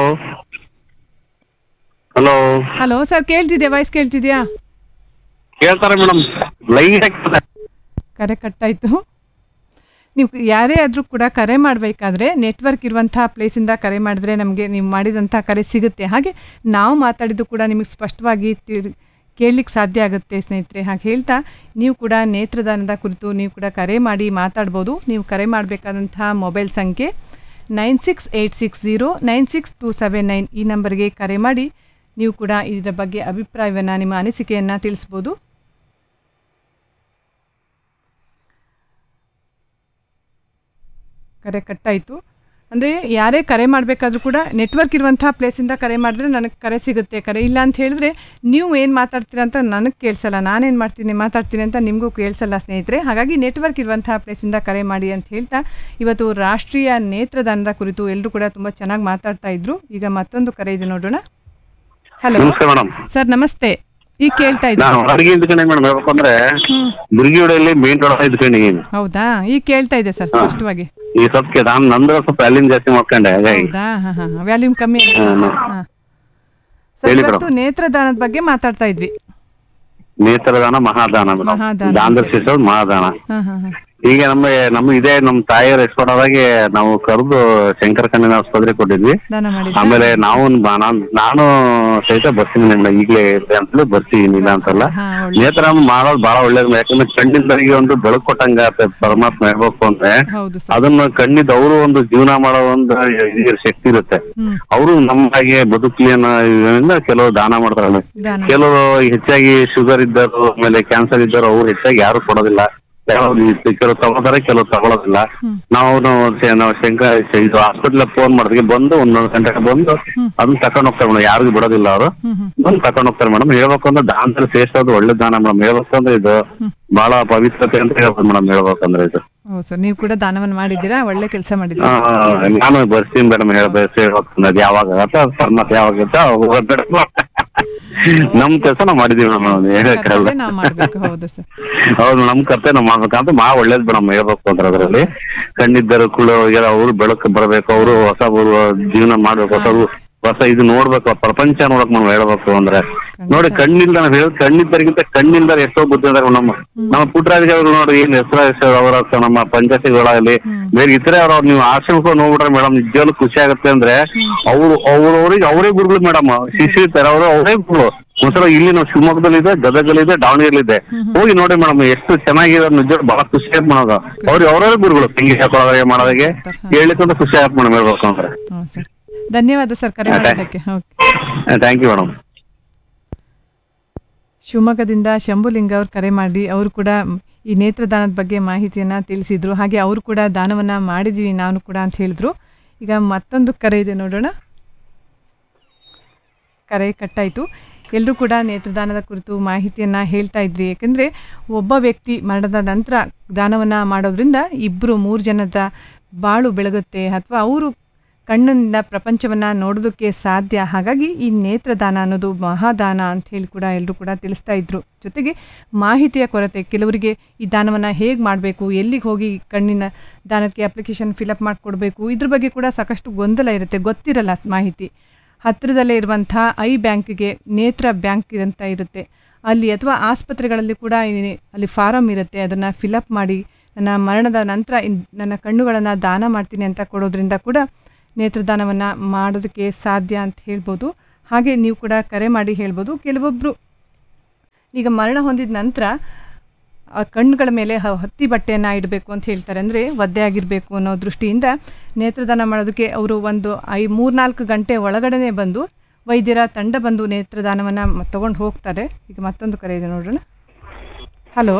hello hello sir, ಕೇಳ್ತಿದ್ಯಾ? Voice ಕೇಳ್ತಿದ್ಯಾ? ಕೇಳ್ತಾರೆ ಮೇಡಮ್, ಲೈಟ್ ಕರೆ ಕಟ್ಟಾಯಿತು. ನೀವು ಯಾರೇ ಆದರೂ ಕೂಡ ಕರೆ ಮಾಡಬೇಕಾದ್ರೆ ನೆಟ್ವರ್ಕ್ ಇರುವಂಥ ಪ್ಲೇಸಿಂದ ಕರೆ ಮಾಡಿದ್ರೆ ನಮಗೆ ನೀವು ಮಾಡಿದಂಥ ಕರೆ ಸಿಗುತ್ತೆ. ಹಾಗೆ ನಾವು ಮಾತಾಡಿದ್ದು ಕೂಡ ನಿಮಗೆ ಸ್ಪಷ್ಟವಾಗಿ ಕೇಳಲಿಕ್ಕೆ ಸಾಧ್ಯ ಆಗುತ್ತೆ ಸ್ನೇಹಿತರೆ. ಹಾಗೆ ಹೇಳ್ತಾ ನೀವು ಕೂಡ ನೇತ್ರದಾನದ ಕುರಿತು ನೀವು ಕೂಡ ಕರೆ ಮಾಡಿ ಮಾತಾಡ್ಬೋದು. ನೀವು ಕರೆ ಮಾಡಬೇಕಾದಂಥ ಮೊಬೈಲ್ ಸಂಖ್ಯೆ 9686096279. ಈ ನಂಬರ್ಗೆ ಕರೆ ಮಾಡಿ ನೀವು ಕೂಡ ಇದರ ಬಗ್ಗೆ ಅಭಿಪ್ರಾಯವನ್ನು, ನಿಮ್ಮ ಅನಿಸಿಕೆಯನ್ನು ತಿಳಿಸ್ಬೋದು. ಕರೆ ಕಟ್ಟಾಯಿತು. ಅಂದರೆ ಯಾರೇ ಕರೆ ಮಾಡಬೇಕಾದ್ರೂ ಕೂಡ ನೆಟ್ವರ್ಕ್ ಇರುವಂಥ ಪ್ಲೇಸಿಂದ ಕರೆ ಮಾಡಿದ್ರೆ ನನಗೆ ಕರೆ ಸಿಗುತ್ತೆ. ಕರೆ ಇಲ್ಲ ಅಂತ ಹೇಳಿದ್ರೆ ನೀವು ಏನು ಮಾತಾಡ್ತೀರ ಅಂತ ನನಗೆ ಕೇಳಿಸಲ್ಲ, ನಾನೇನು ಮಾತಾಡ್ತೀನಿ ಅಂತ ನಿಮಗೂ ಕೇಳಿಸಲ್ಲ ಸ್ನೇಹಿತರೆ. ಹಾಗಾಗಿ ನೆಟ್ವರ್ಕ್ ಇರುವಂಥ ಪ್ಲೇಸಿಂದ ಕರೆ ಮಾಡಿ ಅಂತ ಹೇಳ್ತಾ ಇವತ್ತು ರಾಷ್ಟ್ರೀಯ ನೇತ್ರದಾನದ ಕುರಿತು ಎಲ್ಲರೂ ಕೂಡ ತುಂಬ ಚೆನ್ನಾಗಿ ಮಾತಾಡ್ತಾ ಇದ್ರು. ಈಗ ಮತ್ತೊಂದು ಕರೆ ಇದೆ, ನೋಡೋಣ. ಹಲೋ ಸರ್, ನಮಸ್ತೆ. ಈಗ ಕೇಳ್ತಾ ಇದ್ದೀನಿ. ಹೌದಾ? ಈಗ ಕೇಳ್ತಾ ಇದೆ ಸರ್ ಸ್ಪಷ್ಟವಾಗಿ. ಈ ಸಬ್ಕೆ ನಾನು ನಂದ್ರ ಸ್ವಲ್ಪ ವ್ಯಾಲ್ಯೂಮ್ ಜಾಸ್ತಿ ಮಾಡ್ಕೊಂಡೆ, ಹೌದಾ? ವ್ಯಾಲ್ಯೂಮ್ ಕಮ್ಮಿ. ಸರ್, ಇವತ್ತು ನೇತ್ರದಾನದ ಬಗ್ಗೆ ಮಾತಾಡ್ತಾ ಇದ್ವಿ. ನೇತ್ರದಾನ ಮಹಾದಾನ, ದಾನ ಮಹಾದಾನ. ಈಗ ನಮ್ಮ ಇದೇ ನಮ್ಮ ತಾಯಿಯವ್ರ ಎಕ್ಸ್ಪೋರ್ಟ್ ಆದಾಗೆ ನಾವು ಕರೆದು ಶಂಕರ ಕಣ್ಣಿನ ಆಸ್ಪತ್ರೆ ಕೊಟ್ಟಿದ್ವಿ. ಆಮೇಲೆ ನಾನು ಸಹಿತ ಬರ್ತೀನಿ, ಈಗಲೇ ಅಂತಲೇ ಬರ್ತೀನಿ, ಇಲ್ಲ ಅಂತಲ್ಲ. ನೇತ್ರ ಮಾಡೋದು ಬಹಳ ಒಳ್ಳೇದು. ಯಾಕಂದ್ರೆ ಕಣ್ಣಿದ್ದರಿಗೆ ಒಂದು ಬೆಳಕು ಕೊಟ್ಟಂಗ ಪರಮಾತ್ಮ ಹೇಳ್ಬೇಕು ಅಂದ್ರೆ ಅದನ್ನ ಕಣ್ಣಿದ್ದ ಅವರು ಒಂದು ಜೀವನ ಮಾಡೋ ಒಂದು ಶಕ್ತಿ ಇರುತ್ತೆ. ಅವರು ನಮ್ಮ ಹಾಗೆ ಬದುಕಲಿ ಅನ್ನೋ ಕೆಲವು ದಾನ ಮಾಡ್ತಾರಲ್ಲ. ಕೆಲವರು ಹೆಚ್ಚಾಗಿ ಶುಗರ್ ಇದ್ದರು, ಆಮೇಲೆ ಕ್ಯಾನ್ಸರ್ ಇದ್ದರು, ಅವ್ರು ಹೆಚ್ಚಾಗಿ ಯಾರು ಕೊಡೋದಿಲ್ಲ. ಕೆಲವು ತಗೋತಾರೆ, ಕೆಲವು ತಗೊಳೋದಿಲ್ಲ. ನಾವು ಇದು ಹಾಸ್ಪಿಟಲ್ ಫೋನ್ ಮಾಡಿದ್ವಿ, ಬಂದು ಒಂದೊಂದು ಗಂಟೆಗೆ ಬಂದು ಅದನ್ನ ತಕೊಂಡ್ ಹೋಗ್ತಾರೆ ಮೇಡಮ್. ಯಾರಿಗೂ ಬಿಡೋದಿಲ್ಲ ಅವರು, ಬಂದು ತಕೊಂಡ್ ಹೋಗ್ತಾರೆ ಮೇಡಮ್. ಹೇಳ್ಬೇಕು ಅಂದ್ರೆ ದಾನದಲ್ಲಿ ಶ್ರೇಷ್ಠ, ಅದು ಒಳ್ಳೆ ದಾನ ಮೇಡಮ್. ಹೇಳ್ಬೇಕು ಅಂದ್ರೆ ಇದು ಬಹಳ ಪವಿತ್ರತೆ ಅಂತ ಹೇಳ್ಬೋದು ಮೇಡಮ್. ಹೇಳ್ಬೇಕಂದ್ರೆ ಇದು ನೀವು ಕೂಡ ದಾನವನ್ನು ಮಾಡಿದ್ದೀರಾ, ಒಳ್ಳೆ ಕೆಲಸ ಮಾಡಿದ್ದೀರಾ. ನಾನು ಬರ್ತೀನಿ ಮೇಡಮ್. ಹೇಳ್ಬೇಕು ಯಾವಾಗ ಮತ್ತೆ ಯಾವಾಗ ನಮ್ ಕೆಲಸ ನಾವ್ ಮಾಡಿದೀವಿ ಮೇಡಮ್. ಹೌದು, ನಮ್ ಕರ್ತೆ ನಾವ್ ಮಾಡ್ಬೇಕಂತ ಒಳ್ಳೇದ್ ಮೇಡಮ್. ಹೇಳ್ಬೇಕು ಅಂದ್ರೆ ಅದ್ರಲ್ಲಿ ಕಣ್ಣಿದ್ದರು ಕೂಡ ಅವ್ರು ಬೆಳಕು ಬರ್ಬೇಕು, ಅವರು ಹೊಸ ಜೀವನ ಮಾಡ್ಬೇಕು, ಹೊಸ ಇದು ನೋಡ್ಬೇಕು, ಪ್ರಪಂಚ ನೋಡಕ್ ನಾವು ಹೇಳ್ಬೇಕು ಅಂದ್ರೆ ನೋಡಿ. ಕಣ್ಣಿಲ್ದ ನಾವ್ ಕಣ್ಣಿದ್ದರಿಗಿಂತ ಕಣ್ಣಿಲ್ದಾರ ಎಷ್ಟೋ ಬುದ್ಧಿ ಅದಾರ ನಮ್ಮ ಪುಟ್ಟರಾಜರು ನೋಡಿ. ಏನ್ ಹೆಸರು ಅವರ ನಮ್ಮ ಪಂಚಾಯತಿಗಳಲ್ಲಿ ಬೇರೆ ಇತರೆ ಅವ್ರು ನೀವು ಆಶ್ರಮಕ್ಕೆ ನೋಡ್ಬಿಟ್ರೆ ಮೇಡಮ್ ನಿಜವಾಗ್ಲೂ ಖುಷಿ ಆಗುತ್ತೆ. ಅಂದ್ರೆ ಅವ್ರಿಗೆ ಅವರೇ ಗುರುಗಳು ಮೇಡಮ್, ಶಿಷ್ಯ ಇರ್ತಾರೆ, ಅವರೇ ಗುರುಗಳು. ಒಂದ್ಸಲ ಇಲ್ಲಿ ನಾವು ಶಿವಮೊಗ್ಗದಲ್ಲಿದೆ, ಗದಗಲ್ಲಿದೆ, ದಾವಣಗೆರೆಲಿದೆ, ಹೋಗಿ ನೋಡಿ ಮೇಡಮ್ ಎಷ್ಟು ಚೆನ್ನಾಗಿದೆ. ನಿಜ ಬಹಳ ಖುಷಿ ಆಯ್ತು ಮಾಡೋದು. ಅವರೇ ಗುರುಗಳು, ತಂಗಿ ಹಾಕೊಳ್ಳೋದಾಗೆ ಮಾಡೋದಾಗೆ ಹೇಳಿಕೊಂಡು ಖುಷಿ ಆಯ್ತು ಮೇಡಮ್. ಹೇಳ್ಬೇಕು ಅಂದ್ರೆ ಧನ್ಯವಾದ ಸರ್ ಕರೆ ಮಾಡೋದಕ್ಕೆ. Thank you madam. ಶಿವಮೊಗ್ಗದಿಂದ ಶಂಭುಲಿಂಗ ಅವರು ಕರೆ ಮಾಡಿ ಅವರು ಕೂಡ ಈ ನೇತ್ರದಾನದ ಬಗ್ಗೆ ಮಾಹಿತಿಯನ್ನು ತಿಳಿಸಿದ್ರು. ಹಾಗೆ ಅವರು ಕೂಡ ದಾನವನ್ನು ಮಾಡಿದ್ವಿ ನಾನು ಕೂಡ ಅಂತ ಹೇಳಿದ್ರು. ಈಗ ಮತ್ತೊಂದು ಕರೆ ಇದೆ, ನೋಡೋಣ. ಕರೆ ಕಟ್ಟಾಯಿತು. ಎಲ್ಲರೂ ಕೂಡ ನೇತ್ರದಾನದ ಕುರಿತು ಮಾಹಿತಿಯನ್ನು ಹೇಳ್ತಾ ಇದ್ರಿ. ಏಕೆಂದರೆ ಒಬ್ಬ ವ್ಯಕ್ತಿ ಮರಣದ ನಂತರ ದಾನವನ್ನು ಮಾಡೋದ್ರಿಂದ 2-3 ಜನದ ಬಾಳು ಬೆಳಗುತ್ತೆ, ಅಥವಾ ಅವರು ಕಣ್ಣಿಂದ ಪ್ರಪಂಚವನ್ನು ನೋಡೋದಕ್ಕೆ ಸಾಧ್ಯ. ಹಾಗಾಗಿ ಈ ನೇತ್ರದಾನ ಅನ್ನೋದು ಮಹಾದಾನ ಅಂತ ಹೇಳಿ ಕೂಡ ಎಲ್ಲರೂ ಕೂಡ ತಿಳಿಸ್ತಾ ಇದ್ರು. ಜೊತೆಗೆ ಮಾಹಿತಿಯ ಕೊರತೆ, ಕೆಲವರಿಗೆ ಈ ದಾನವನ್ನು ಹೇಗೆ ಮಾಡಬೇಕು, ಎಲ್ಲಿಗೆ ಹೋಗಿ ಕಣ್ಣಿನ ದಾನಕ್ಕೆ ಅಪ್ಲಿಕೇಶನ್ ಫಿಲಪ್ ಮಾಡಿಕೊಡ್ಬೇಕು, ಇದ್ರ ಬಗ್ಗೆ ಕೂಡ ಸಾಕಷ್ಟು ಗೊಂದಲ ಇರುತ್ತೆ, ಗೊತ್ತಿರಲ್ಲ ಮಾಹಿತಿ. ಹತ್ತಿರದಲ್ಲೇ ಇರುವಂಥ ಐ ಬ್ಯಾಂಕ್ಗೆ ನೇತ್ರ ಬ್ಯಾಂಕ್ ಅಂತ ಇರುತ್ತೆ ಅಲ್ಲಿ, ಅಥವಾ ಆಸ್ಪತ್ರೆಗಳಲ್ಲಿ ಕೂಡ ಅಲ್ಲಿ ಫಾರಮ್ ಇರುತ್ತೆ, ಅದನ್ನು ಫಿಲಪ್ ಮಾಡಿ ನನ್ನ ಮರಣದ ನಂತರ ನನ್ನ ಕಣ್ಣುಗಳನ್ನು ದಾನ ಮಾಡ್ತೀನಿ ಅಂತ ಕೊಡೋದ್ರಿಂದ ಕೂಡ ನೇತ್ರದಾನವನ್ನು ಮಾಡೋದಕ್ಕೆ ಸಾಧ್ಯ ಅಂತ ಹೇಳ್ಬೋದು. ಹಾಗೆ ನೀವು ಕೂಡ ಕರೆ ಮಾಡಿ ಹೇಳ್ಬೋದು. ಕೆಲವೊಬ್ಬರು ಈಗ ಮರಣ ಹೊಂದಿದ ನಂತರ ಆ ಕಣ್ಣುಗಳ ಮೇಲೆ ಹತ್ತಿ ಬಟ್ಟೆಯನ್ನು ಇಡಬೇಕು ಅಂತ ಹೇಳ್ತಾರೆ. ಅಂದರೆ ಒದ್ದೆ ಆಗಿರಬೇಕು ಅನ್ನೋ ದೃಷ್ಟಿಯಿಂದ ನೇತ್ರದಾನ ಮಾಡೋದಕ್ಕೆ ಅವರು ಒಂದು 3-4 ಗಂಟೆ ಒಳಗಡೆ ಬಂದು ವೈದ್ಯರ ತಂಡ ಬಂದು ನೇತ್ರದಾನವನ್ನು ತಗೊಂಡು ಹೋಗ್ತಾರೆ. ಈಗ ಮತ್ತೊಂದು ಕರೆ ಇದೆ ನೋಡೋಣ. ಹಲೋ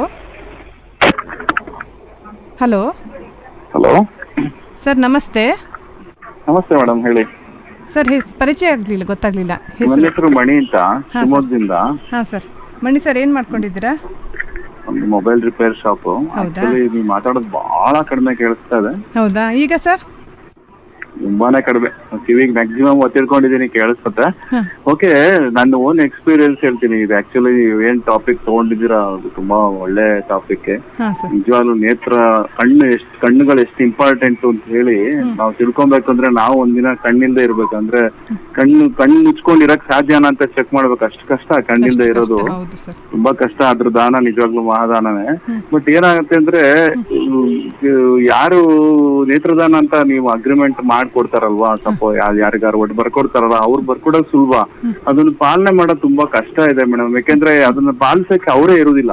ಹಲೋ ಹಲೋ ಸರ್, ನಮಸ್ತೆ. ನಮಸ್ತೆ ಮೇಡಮ್, ಹೇಳಿ ಸರ್. ಪರಿಚಯ ಆಗಲಿಲ್ಲ, ಗೊತ್ತಾಗ್ಲಿಲ್ಲ. ನನ್ನ ಹೆಸರು ಮಣಿ ಅಂತ, ಶಿವಮೊಗ್ಗದಿಂದ. ಹಾಂ ಸರ್. ಮಣಿ ಸರ್, ಏನು ಮಾಡ್ಕೊಂಡಿದ್ದೀರಾ? ಒಂದು ಮೊಬೈಲ್ ರಿಪೇರ್ ಶಾಪ್. ಆಕ್ಚುಲಿ ನೀವು ಮಾತಾಡೋದು ಬಹಳ ಕಡಿಮೆ ಕೇಳಿಸ್ತಾ ಇದೆ. ಹೌದಾ? ಈಗ ಸರ್ ತುಂಬಾನೇ ಕಡಿಮೆ, ಕಿವಿಗೆ ಮ್ಯಾಕ್ಸಿಮಮ್ ಒತ್ತಿಡ್ಕೊಂಡಿದ್ದೀನಿ, ಕೇಳಿಸುತ್ತೆ. ಓಕೆ, ನನ್ನ ಓನ್ ಎಕ್ಸ್ಪೀರಿಯನ್ಸ್ ಹೇಳ್ತೀನಿ. ಇದು ಆಕ್ಚುಲಿ ಏನ್ ಟಾಪಿಕ್ ತಗೊಂಡಿದ್ದೀರಾ, ಅದು ತುಂಬಾ ಒಳ್ಳೆ ಟಾಪಿಕ್. ನಿಜವಾಗ್ಲೂ ಕಣ್ಣುಗಳು ಎಷ್ಟು ಇಂಪಾರ್ಟೆಂಟ್ ಅಂತ ಹೇಳಿ ನಾವು ತಿಳ್ಕೊಬೇಕಂದ್ರೆ ನಾವು ಒಂದಿನ ಕಣ್ಣಿಲ್ದೆ ಇರ್ಬೇಕಂದ್ರೆ ಕಣ್ಣು ಮುಚ್ಕೊಂಡಿರಕ್ ಸಾಧ್ಯನಾ ಅಂತ ಚೆಕ್ ಮಾಡ್ಬೇಕು. ಅಷ್ಟು ಕಷ್ಟ ಕಣ್ಣಿಲ್ದೆ ಇರೋದು, ತುಂಬಾ ಕಷ್ಟ. ಅದ್ರ ದಾನ ನಿಜವಾಗ್ಲೂ ಮಹಾದಾನನೇ. ಬಟ್ ಏನಾಗುತ್ತೆ ಅಂದ್ರೆ ಯಾರು ನೇತ್ರದಾನ ಅಂತ ನೀವು ಅಗ್ರಿಮೆಂಟ್ ಮಾಡ್ಕೊಡ್ತಾರಲ್ವಾ, ಸ್ವಲ್ಪ ಯಾರಿಗಾರು ಒಟ್ಟು ಬರ್ಕೊಡ್ತಾರಲ್ಲ, ಅವ್ರು ಬರ್ಕೊಡೋದು ಸುಲಭ. ಅದನ್ನ ಪಾಲನೆ ಮಾಡೋದು ತುಂಬಾ ಕಷ್ಟ ಇದೆ ಮೇಡಮ್. ಯಾಕೆಂದ್ರೆ ಅದನ್ನ ಪಾಲಿಸಕ್ಕೆ ಅವರೇ ಇರುದಿಲ್ಲ.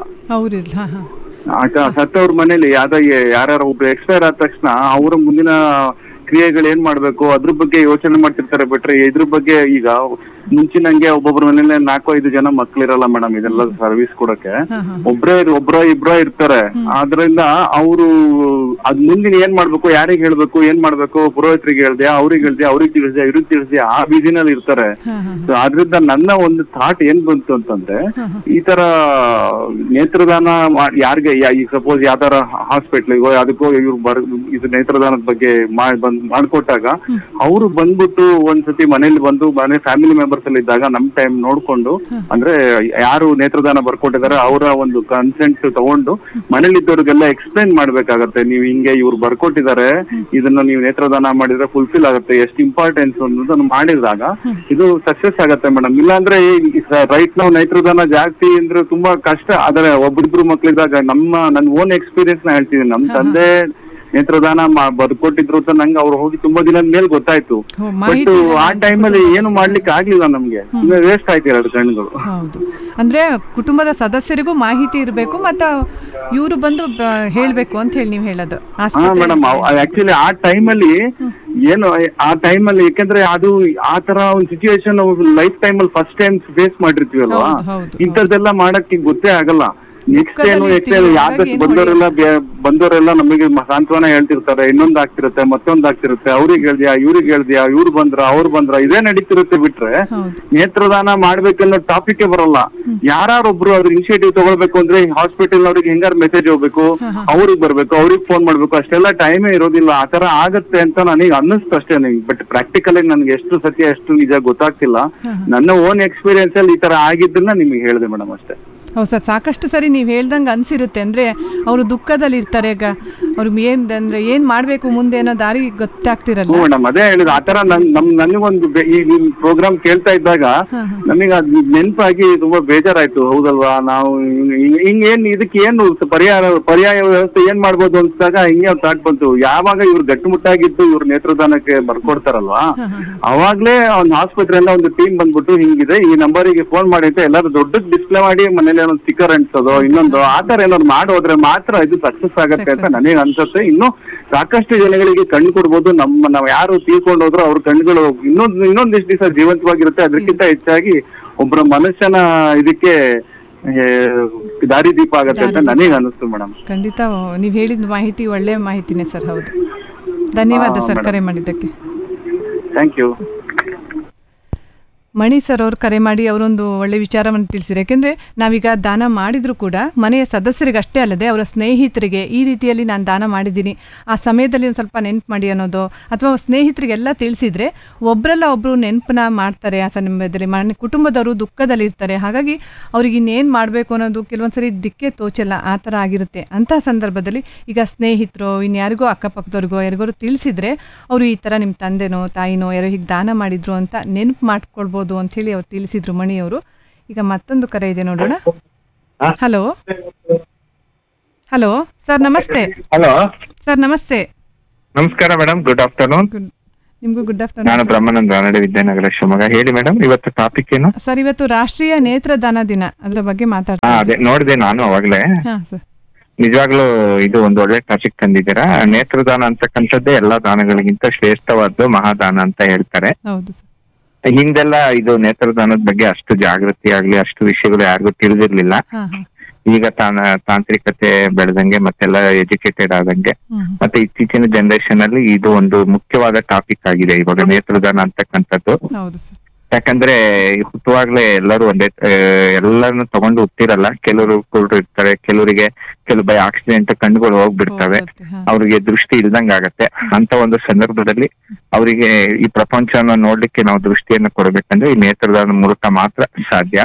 ಸತ್ತವ್ರ ಮನೇಲಿ ಯಾರು ಒಬ್ರು ಎಕ್ಸ್ಪೈರ್ ಆದ ತಕ್ಷಣ ಅವರ ಮುಂದಿನ ಕ್ರಿಯೆಗಳು ಏನ್ ಮಾಡ್ಬೇಕು ಅದ್ರ ಬಗ್ಗೆ ಯೋಚನೆ ಮಾಡ್ತಿರ್ತಾರೆ. ಬಿಟ್ರೆ ಇದ್ರ ಬಗ್ಗೆ ಈಗ ಮುಂಚಿನಂಗೆ ಒಬ್ಬೊಬ್ರ ಮನೇಲಿ 4-5 ಜನ ಮಕ್ಳಿರಲ್ಲ ಮೇಡಮ್, ಇದೆಲ್ಲ ಸರ್ವಿಸ್ ಕೊಡಕ್ಕೆ. ಇಬ್ರೋ ಇರ್ತಾರೆ. ಆದ್ರಿಂದ ಅವರು ಅದ್ ಮುಂದಿನ ಏನ್ ಮಾಡ್ಬೇಕು, ಯಾರಿಗ್ ಹೇಳ್ಬೇಕು, ಏನ್ ಮಾಡ್ಬೇಕು, ಪುರೋಹಿತರಿಗೆ ಹೇಳ್ದೆ, ಅವ್ರಿಗೆ ತಿಳಿಸ್ದೆ, ಇವ್ರಿಗೆ ತಿಳಿಸ್ದೆ, ಆ ಬಿಸಿನಲ್ಲಿ ಇರ್ತಾರೆ. ಆದ್ರಿಂದ ನನ್ನ ಒಂದು ಥಾಟ್ ಏನ್ ಬಂತು ಅಂತಂದ್ರೆ, ಈ ತರ ನೇತ್ರದಾನ ಯಾರಿಗೆ, ಈಗ ಸಪೋಸ್ ಯಾವ್ದಾರ ಹಾಸ್ಪಿಟ್ಲಿಗೋ ಅದಕ್ಕೋ ಇದು ನೇತ್ರದಾನದ ಬಗ್ಗೆ ಮಾಡ್ಕೊಟ್ಟಾಗ ಅವರು ಬಂದ್ಬಿಟ್ಟು ಒಂದ್ಸತಿ ಮನೇಲಿ ಬಂದು ಫ್ಯಾಮಿಲಿ ಮೆಂಬರ್ಸ್ ಅಲ್ಲಿ ಇದ್ದಾಗ ನಮ್ ಟೈಮ್ ನೋಡ್ಕೊಂಡು, ಅಂದ್ರೆ ಯಾರು ನೇತ್ರದಾನ ಬರ್ಕೊಟ್ಟಿದ್ದಾರೆ ಅವರ ಒಂದು ಕನ್ಸೆಂಟ್ ತಗೊಂಡು ಮನೇಲಿದ್ದವ್ರಿಗೆಲ್ಲ ಎಕ್ಸ್ಪ್ಲೈನ್ ಮಾಡ್ಬೇಕಾಗತ್ತೆ. ನೀವು ಹಿಂಗೆ ಇವ್ರು ಬರ್ಕೊಟ್ಟಿದ್ದಾರೆ, ಇದನ್ನ ನೀವು ನೇತ್ರದಾನ ಮಾಡಿದ್ರೆ ಫುಲ್ಫಿಲ್ ಆಗುತ್ತೆ, ಎಷ್ಟು ಇಂಪಾರ್ಟೆನ್ಸ್ ಅನ್ನೋದನ್ನ ಮಾಡಿದಾಗ ಇದು ಸಕ್ಸಸ್ ಆಗತ್ತೆ ಮೇಡಮ್. ಇಲ್ಲಾಂದ್ರೆ ರೈಟ್ ನಾವು ನೇತ್ರದಾನ ಜಾಸ್ತಿ ಅಂದ್ರೆ ತುಂಬಾ ಕಷ್ಟ. ಆದ್ರೆ ಒಬ್ರಿಬ್ರು ಮಕ್ಳಿದಾಗ ನನ್ನ ಓನ್ ಎಕ್ಸ್ಪೀರಿಯನ್ಸ್ ನ ಹೇಳ್ತಿದ್ದೀನಿ. ನಮ್ ತಂದೆ ನೇತ್ರದಾನ ಬರ್ಕೊಟ್ಟಿದ್ರು ಅಂತ ನಂಗೆ ಅವ್ರು ಹೋಗಿ ತುಂಬಾ ದಿನದ ಮೇಲೆ ಗೊತ್ತಾಯ್ತು. ಬಟ್ ಆ ಟೈಮಲ್ಲಿ ಏನು ಮಾಡ್ಲಿಕ್ಕೆ ಆಗ್ಲಿಲ್ಲ ನಮ್ಗೆ, ವೇಸ್ಟ್ ಆಯ್ತು 2 ಕಣ್ಣುಗಳು. ಹೌದು, ಅಂದ್ರೆ ಕುಟುಂಬದ ಸದಸ್ಯರಿಗೂ ಮಾಹಿತಿ ಇರಬೇಕು, ಮತ್ತೆ ಇವರು ಬಂದು ಹೇಳ್ಬೇಕು ಅಂತ ಹೇಳಿ ನೀವು ಹೇಳೋದು. ಮೇಡಮ್, ಆಕ್ಚುಲಿ ಆ ಟೈಮಲ್ಲಿ ಯಾಕಂದ್ರೆ ಅದು ಆ ತರ ಒಂದು ಸಿಚುವೇಶನ್ ಲೈಫ್ ಟೈಮಲ್ಲಿ ಫಸ್ಟ್ ಟೈಮ್ ಫೇಸ್ ಮಾಡಿರ್ತೀವಲ್ವಾ, ಇಂಥದ್ದೆಲ್ಲ ಮಾಡಕ್ಕೆ ಗೊತ್ತೇ ಆಗಲ್ಲ. ನೆಕ್ಸ್ಟ್ ಏನು ಯಾವ್ದಕ್ಕೆ ಬಂದವರೆಲ್ಲ ನಮಗೆ ಸಾಂತ್ವನ ಹೇಳ್ತಿರ್ತಾರೆ, ಇನ್ನೊಂದ್ ಆಗ್ತಿರುತ್ತೆ, ಮತ್ತೊಂದ್ ಆಗ್ತಿರುತ್ತೆ, ಅವ್ರಿಗೆ ಹೇಳ್ದ್ಯಾ, ಇವ್ರು ಬಂದ್ರ, ಅವ್ರು ಬಂದ್ರ, ಇದೇ ನಡೀತಿರುತ್ತೆ. ಬಿಟ್ರೆ ನೇತ್ರದಾನ ಮಾಡ್ಬೇಕನ್ನೋ ಟಾಪಿಕ್ ಬರಲ್ಲ. ಯಾರೊಬ್ರು ಅದ್ರ ಇನಿಷಿಯೇಟಿವ್ ತಗೊಳ್ಬೇಕು ಅಂದ್ರೆ ಹಾಸ್ಪಿಟಲ್ ಅವ್ರಿಗೆ ಹೆಂಗಾರ ಮೆಸೇಜ್ ಹೋಗ್ಬೇಕು, ಅವ್ರಿಗೆ ಬರ್ಬೇಕು, ಅವ್ರಿಗೆ ಫೋನ್ ಮಾಡ್ಬೇಕು, ಅಷ್ಟೆಲ್ಲ ಟೈಮೇ ಇರೋದಿಲ್ಲ. ಆ ತರ ಆಗತ್ತೆ ಅಂತ ನನಗೆ ಅನ್ನಿಸ್ತು ಅಷ್ಟೇ. ಬಟ್ ಪ್ರಾಕ್ಟಿಕಲ್ ಆಗಿ ನನ್ಗೆ ಎಷ್ಟು ಸತ್ಯ ಎಷ್ಟು ನಿಜ ಗೊತ್ತಾಗ್ತಿಲ್ಲ. ನನ್ನ ಓನ್ ಎಕ್ಸ್ಪೀರಿಯನ್ಸ್ ಅಲ್ಲಿ ಈ ತರ ಆಗಿದ್ದನ್ನ ನಿಮ್ಗೆ ಹೇಳಿದೆ ಮೇಡಮ್ ಅಷ್ಟೇ. ಹೌದು ಸರ್, ಸಾಕಷ್ಟು ಸರಿ ನೀವು ಹೇಳ್ದಂಗೆ ಅನಿಸಿರುತ್ತೆ. ಅಂದರೆ ಅವರು ದುಃಖದಲ್ಲಿ ಇರ್ತಾರೆ. ಈಗ ಅವ್ರಿಗೆ ಏನು ಮಾಡಬೇಕು ಮುಂದೆ ಅನ್ನೋ ದಾರಿ ಗೊತ್ತಾಗ್ತಿರಲ್ಲ. ಮೇಡಮ್, ಅದೇ ಹೇಳಿದ್ರು. ಆ ತರ ನನಗೊಂದು ಈ ಪ್ರೋಗ್ರಾಮ್ ಕೇಳ್ತಾ ಇದ್ದಾಗ ನಮಗೆ ಅದು ನೆನಪಾಗಿ ತುಂಬಾ ಬೇಜಾರಾಯ್ತು. ಹೌದಲ್ವಾ, ನಾವು ಹಿಂಗೇನ್ ಇದಕ್ಕೆ ಏನು ಪರ್ಯಾಯ ವ್ಯವಸ್ಥೆ ಏನ್ ಮಾಡ್ಬೋದು ಅನ್ಸಿದಾಗ ಹಿಂಗೆ ಥಾಟ್ ಬಂತು. ಯಾವಾಗ ಇವ್ರು ಗಟ್ಟುಮುಟ್ಟಾಗಿದ್ದು ಇವ್ರು ನೇತ್ರದಾನಕ್ಕೆ ಬರ್ಕೊಡ್ತಾರಲ್ವಾ, ಅವಾಗ್ಲೇ ಒಂದು ಆಸ್ಪತ್ರೆಯಿಂದ ಒಂದು ಟೀಮ್ ಬಂದ್ಬಿಟ್ಟು ಹಿಂಗಿದೆ, ಈ ನಂಬರಿಗೆ ಫೋನ್ ಮಾಡಿ ಅಂತ ಎಲ್ಲರೂ ದೊಡ್ಡ ಡಿಸ್ಪ್ಲೇ ಮಾಡಿ ಮನೇಲಿ ಏನೋ ಸ್ಟಿಕ್ಕರ್ ಅಂಟಿಸೋದು, ಇನ್ನೊಂದು ಆ ತರ ಏನಾದ್ರು ಮಾಡೋದ್ರೆ ಮಾತ್ರ ಇದು ಸಕ್ಸಸ್ ಆಗತ್ತೆ ಅಂತ ನನಗೆ ಅನ್ಸುತ್ತೆ. ಇನ್ನು ಸಾಕಷ್ಟು ಜನಗಳಿಗೆ ಕಣ್ಣು ಕೊಡ್ಬೋದು. ನಾವು ಯಾರು ತೀರ್ಕೊಂಡು ಹೋದ್ರು ಅವ್ರ ಕಣ್ಣುಗಳು ಇನ್ನೊಂದಿಷ್ಟು ದಿವಸ ಜೀವಂತವಾಗಿರುತ್ತೆ. ಅದಕ್ಕಿಂತ ಹೆಚ್ಚಾಗಿ ಒಬ್ಬರ ಮನುಷ್ಯನ ಇದಕ್ಕೆ ದಾರಿದೀಪ ಆಗತ್ತೆ ಅಂತ ನನಗೆ ಅನಿಸ್ತು ಮೇಡಮ್. ಖಂಡಿತ ನೀವು ಹೇಳಿದ ಮಾಹಿತಿ ಒಳ್ಳೆಯ ಮಾಹಿತಿನೇ ಸರ್. ಹೌದು, ಧನ್ಯವಾದ ಸರ್ ಕರೆ ಮಾಡಿದ್ದಕ್ಕೆ. Thank you. ಮಣಿ ಸರ್ ಅವರು ಕರೆ ಮಾಡಿ ಅವರೊಂದು ಒಳ್ಳೆ ವಿಚಾರವನ್ನು ತಿಳಿಸಿದ್ರು. ಯಾಕೆಂದರೆ ನಾವೀಗ ದಾನ ಮಾಡಿದರೂ ಕೂಡ ಮನೆಯ ಸದಸ್ಯರಿಗೆ ಅಷ್ಟೇ ಅಲ್ಲದೆ ಅವರ ಸ್ನೇಹಿತರಿಗೆ ಈ ರೀತಿಯಲ್ಲಿ ನಾನು ದಾನ ಮಾಡಿದ್ದೀನಿ, ಆ ಸಮಯದಲ್ಲಿ ಒಂದು ಸ್ವಲ್ಪ ನೆನಪು ಮಾಡಿ ಅನ್ನೋದು, ಅಥವಾ ಸ್ನೇಹಿತರಿಗೆಲ್ಲ ತಿಳಿಸಿದರೆ ಒಬ್ಬರಲ್ಲ ಒಬ್ಬರು ನೆನಪನ್ನ ಮಾಡ್ತಾರೆ. ಆ ಸಮಯದಲ್ಲಿ ಕುಟುಂಬದವರು ದುಃಖದಲ್ಲಿರ್ತಾರೆ. ಹಾಗಾಗಿ ಅವ್ರಿಗೆ ಇನ್ನೇನು ಮಾಡಬೇಕು ಅನ್ನೋದು ಕೆಲವೊಂದು ಸರಿ ದಿಕ್ಕೇ ತೋಚಲ್ಲ, ಆ ಥರ ಆಗಿರುತ್ತೆ. ಅಂಥ ಸಂದರ್ಭದಲ್ಲಿ ಈಗ ಸ್ನೇಹಿತರು ಇನ್ಯಾರಿಗೋ ಅಕ್ಕಪಕ್ಕದವ್ರಿಗೋ ಯಾರಿಗಾರು ತಿಳಿಸಿದರೆ ಅವರು ಈ ಥರ ನಿಮ್ಮ ತಂದೆನೋ ತಾಯಿನೋ ಯಾರೋ ಹೀಗೆ ದಾನ ಮಾಡಿದ್ರು ಅಂತ ನೆನಪು ಮಾಡ್ಕೊಳ್ಬೋದು ಅಂತ ಹೇಳಿ ಅವ್ರು ತಿಳಿಸಿದ್ರು ಮಣಿಯವರು. ಈಗ ಮತ್ತೊಂದು ಕರೆ ಇದೆ ನೋಡೋಣ. ಹಲೋ ಹಲೋ ಸರ್, ನಮಸ್ತೆ. ಹಲೋ ಸರ್, ನಮಸ್ತೆ. ನಮಸ್ಕಾರ ಮೇಡಮ್, ಗುಡ್ ಆಫ್ಟರ್ನೂನ್. ನಿಮ್ಗೂ ಗುಡ್ ಆಫ್ಟರ್ನೂನ್. ನಾನು ಬ್ರಹ್ಮಾನಂದ ರಾನಡೆ, ವಿದ್ಯಾನಗರ, ಶಿವಮೊಗ್ಗ. ಹೇಳಿ ಮೇಡಮ್, ಇವತ್ತು ಟಾಪಿಕ್ ಏನು? ಸರ್, ಇವತ್ತು ರಾಷ್ಟ್ರೀಯ ನೇತ್ರದಾನ ದಿನ, ಅದರ ಬಗ್ಗೆ ಮಾತಾಡ್ತೀನಿ. ಅದೇ ನೋಡಿದೆ ನಾನು ಅವಾಗ್ಲೇ. ಹಾ ಸರ್. ನಿಜವಾಗ್ಲೂ ಇದು ಒಂದು ಒಳ್ಳೆ ಟಾಪಿಕ್ ತಂದಿದ್ದೀರಾ. ನೇತ್ರದಾನ ಅಂತಕ್ಕಂಥದ್ದೇ ಎಲ್ಲಾ ದಾನಗಳಿಗಿಂತ ಶ್ರೇಷ್ಠವಾದ್ದು ಮಹಾದಾನ ಅಂತ ಹೇಳ್ತಾರೆ. ಹೌದು ಸರ್. ಹಿಂದೆಲ್ಲ ಇದು ನೇತ್ರದಾನದ ಬಗ್ಗೆ ಅಷ್ಟು ಜಾಗೃತಿ ಆಗ್ಲಿ, ಅಷ್ಟು ವಿಷಯಗಳು ಯಾರಿಗೂ ತಿಳಿದಿರ್ಲಿಲ್ಲ. ಈಗ ತಾಂತ್ರಿಕತೆ ಬೆಳೆದಂಗೆ ಮತ್ತೆಲ್ಲ ಎಜುಕೇಟೆಡ್ ಆದಂಗೆ ಮತ್ತೆ ಇತ್ತೀಚಿನ ಜನರೇಷನ್ ಅಲ್ಲಿ ಇದು ಒಂದು ಮುಖ್ಯವಾದ ಟಾಪಿಕ್ ಆಗಿದೆ ಇವಾಗ ನೇತ್ರದಾನ ಅಂತಕ್ಕಂಥದ್ದು. ಯಾಕಂದ್ರೆ ಹುಟ್ಟುವಾಗ್ಲೇ ಎಲ್ಲರೂ ಎಲ್ಲರನ್ನು ತಗೊಂಡು ಹುಟ್ಟಿರಲ್ಲ. ಕೆಲವರು ಕುರುಡು ಇರ್ತಾರೆ, ಕೆಲವರಿಗೆ ಕೆಲವು ಆಕ್ಸಿಡೆಂಟ್ ಕಣ್ಣುಗಳು ಹೋಗ್ಬಿಡ್ತವೆ, ಅವ್ರಿಗೆ ದೃಷ್ಟಿ ಇಲ್ದಂಗ ಆಗತ್ತೆ. ಅಂತ ಒಂದು ಸಂದರ್ಭದಲ್ಲಿ ಅವರಿಗೆ ಈ ಪ್ರಪಂಚನ ನೋಡ್ಲಿಕ್ಕೆ ನಾವು ದೃಷ್ಟಿಯನ್ನು ಕೊಡ್ಬೇಕಂದ್ರೆ ಈ ನೇತ್ರದಾನ ಮೂಲಕ ಮಾತ್ರ ಸಾಧ್ಯ.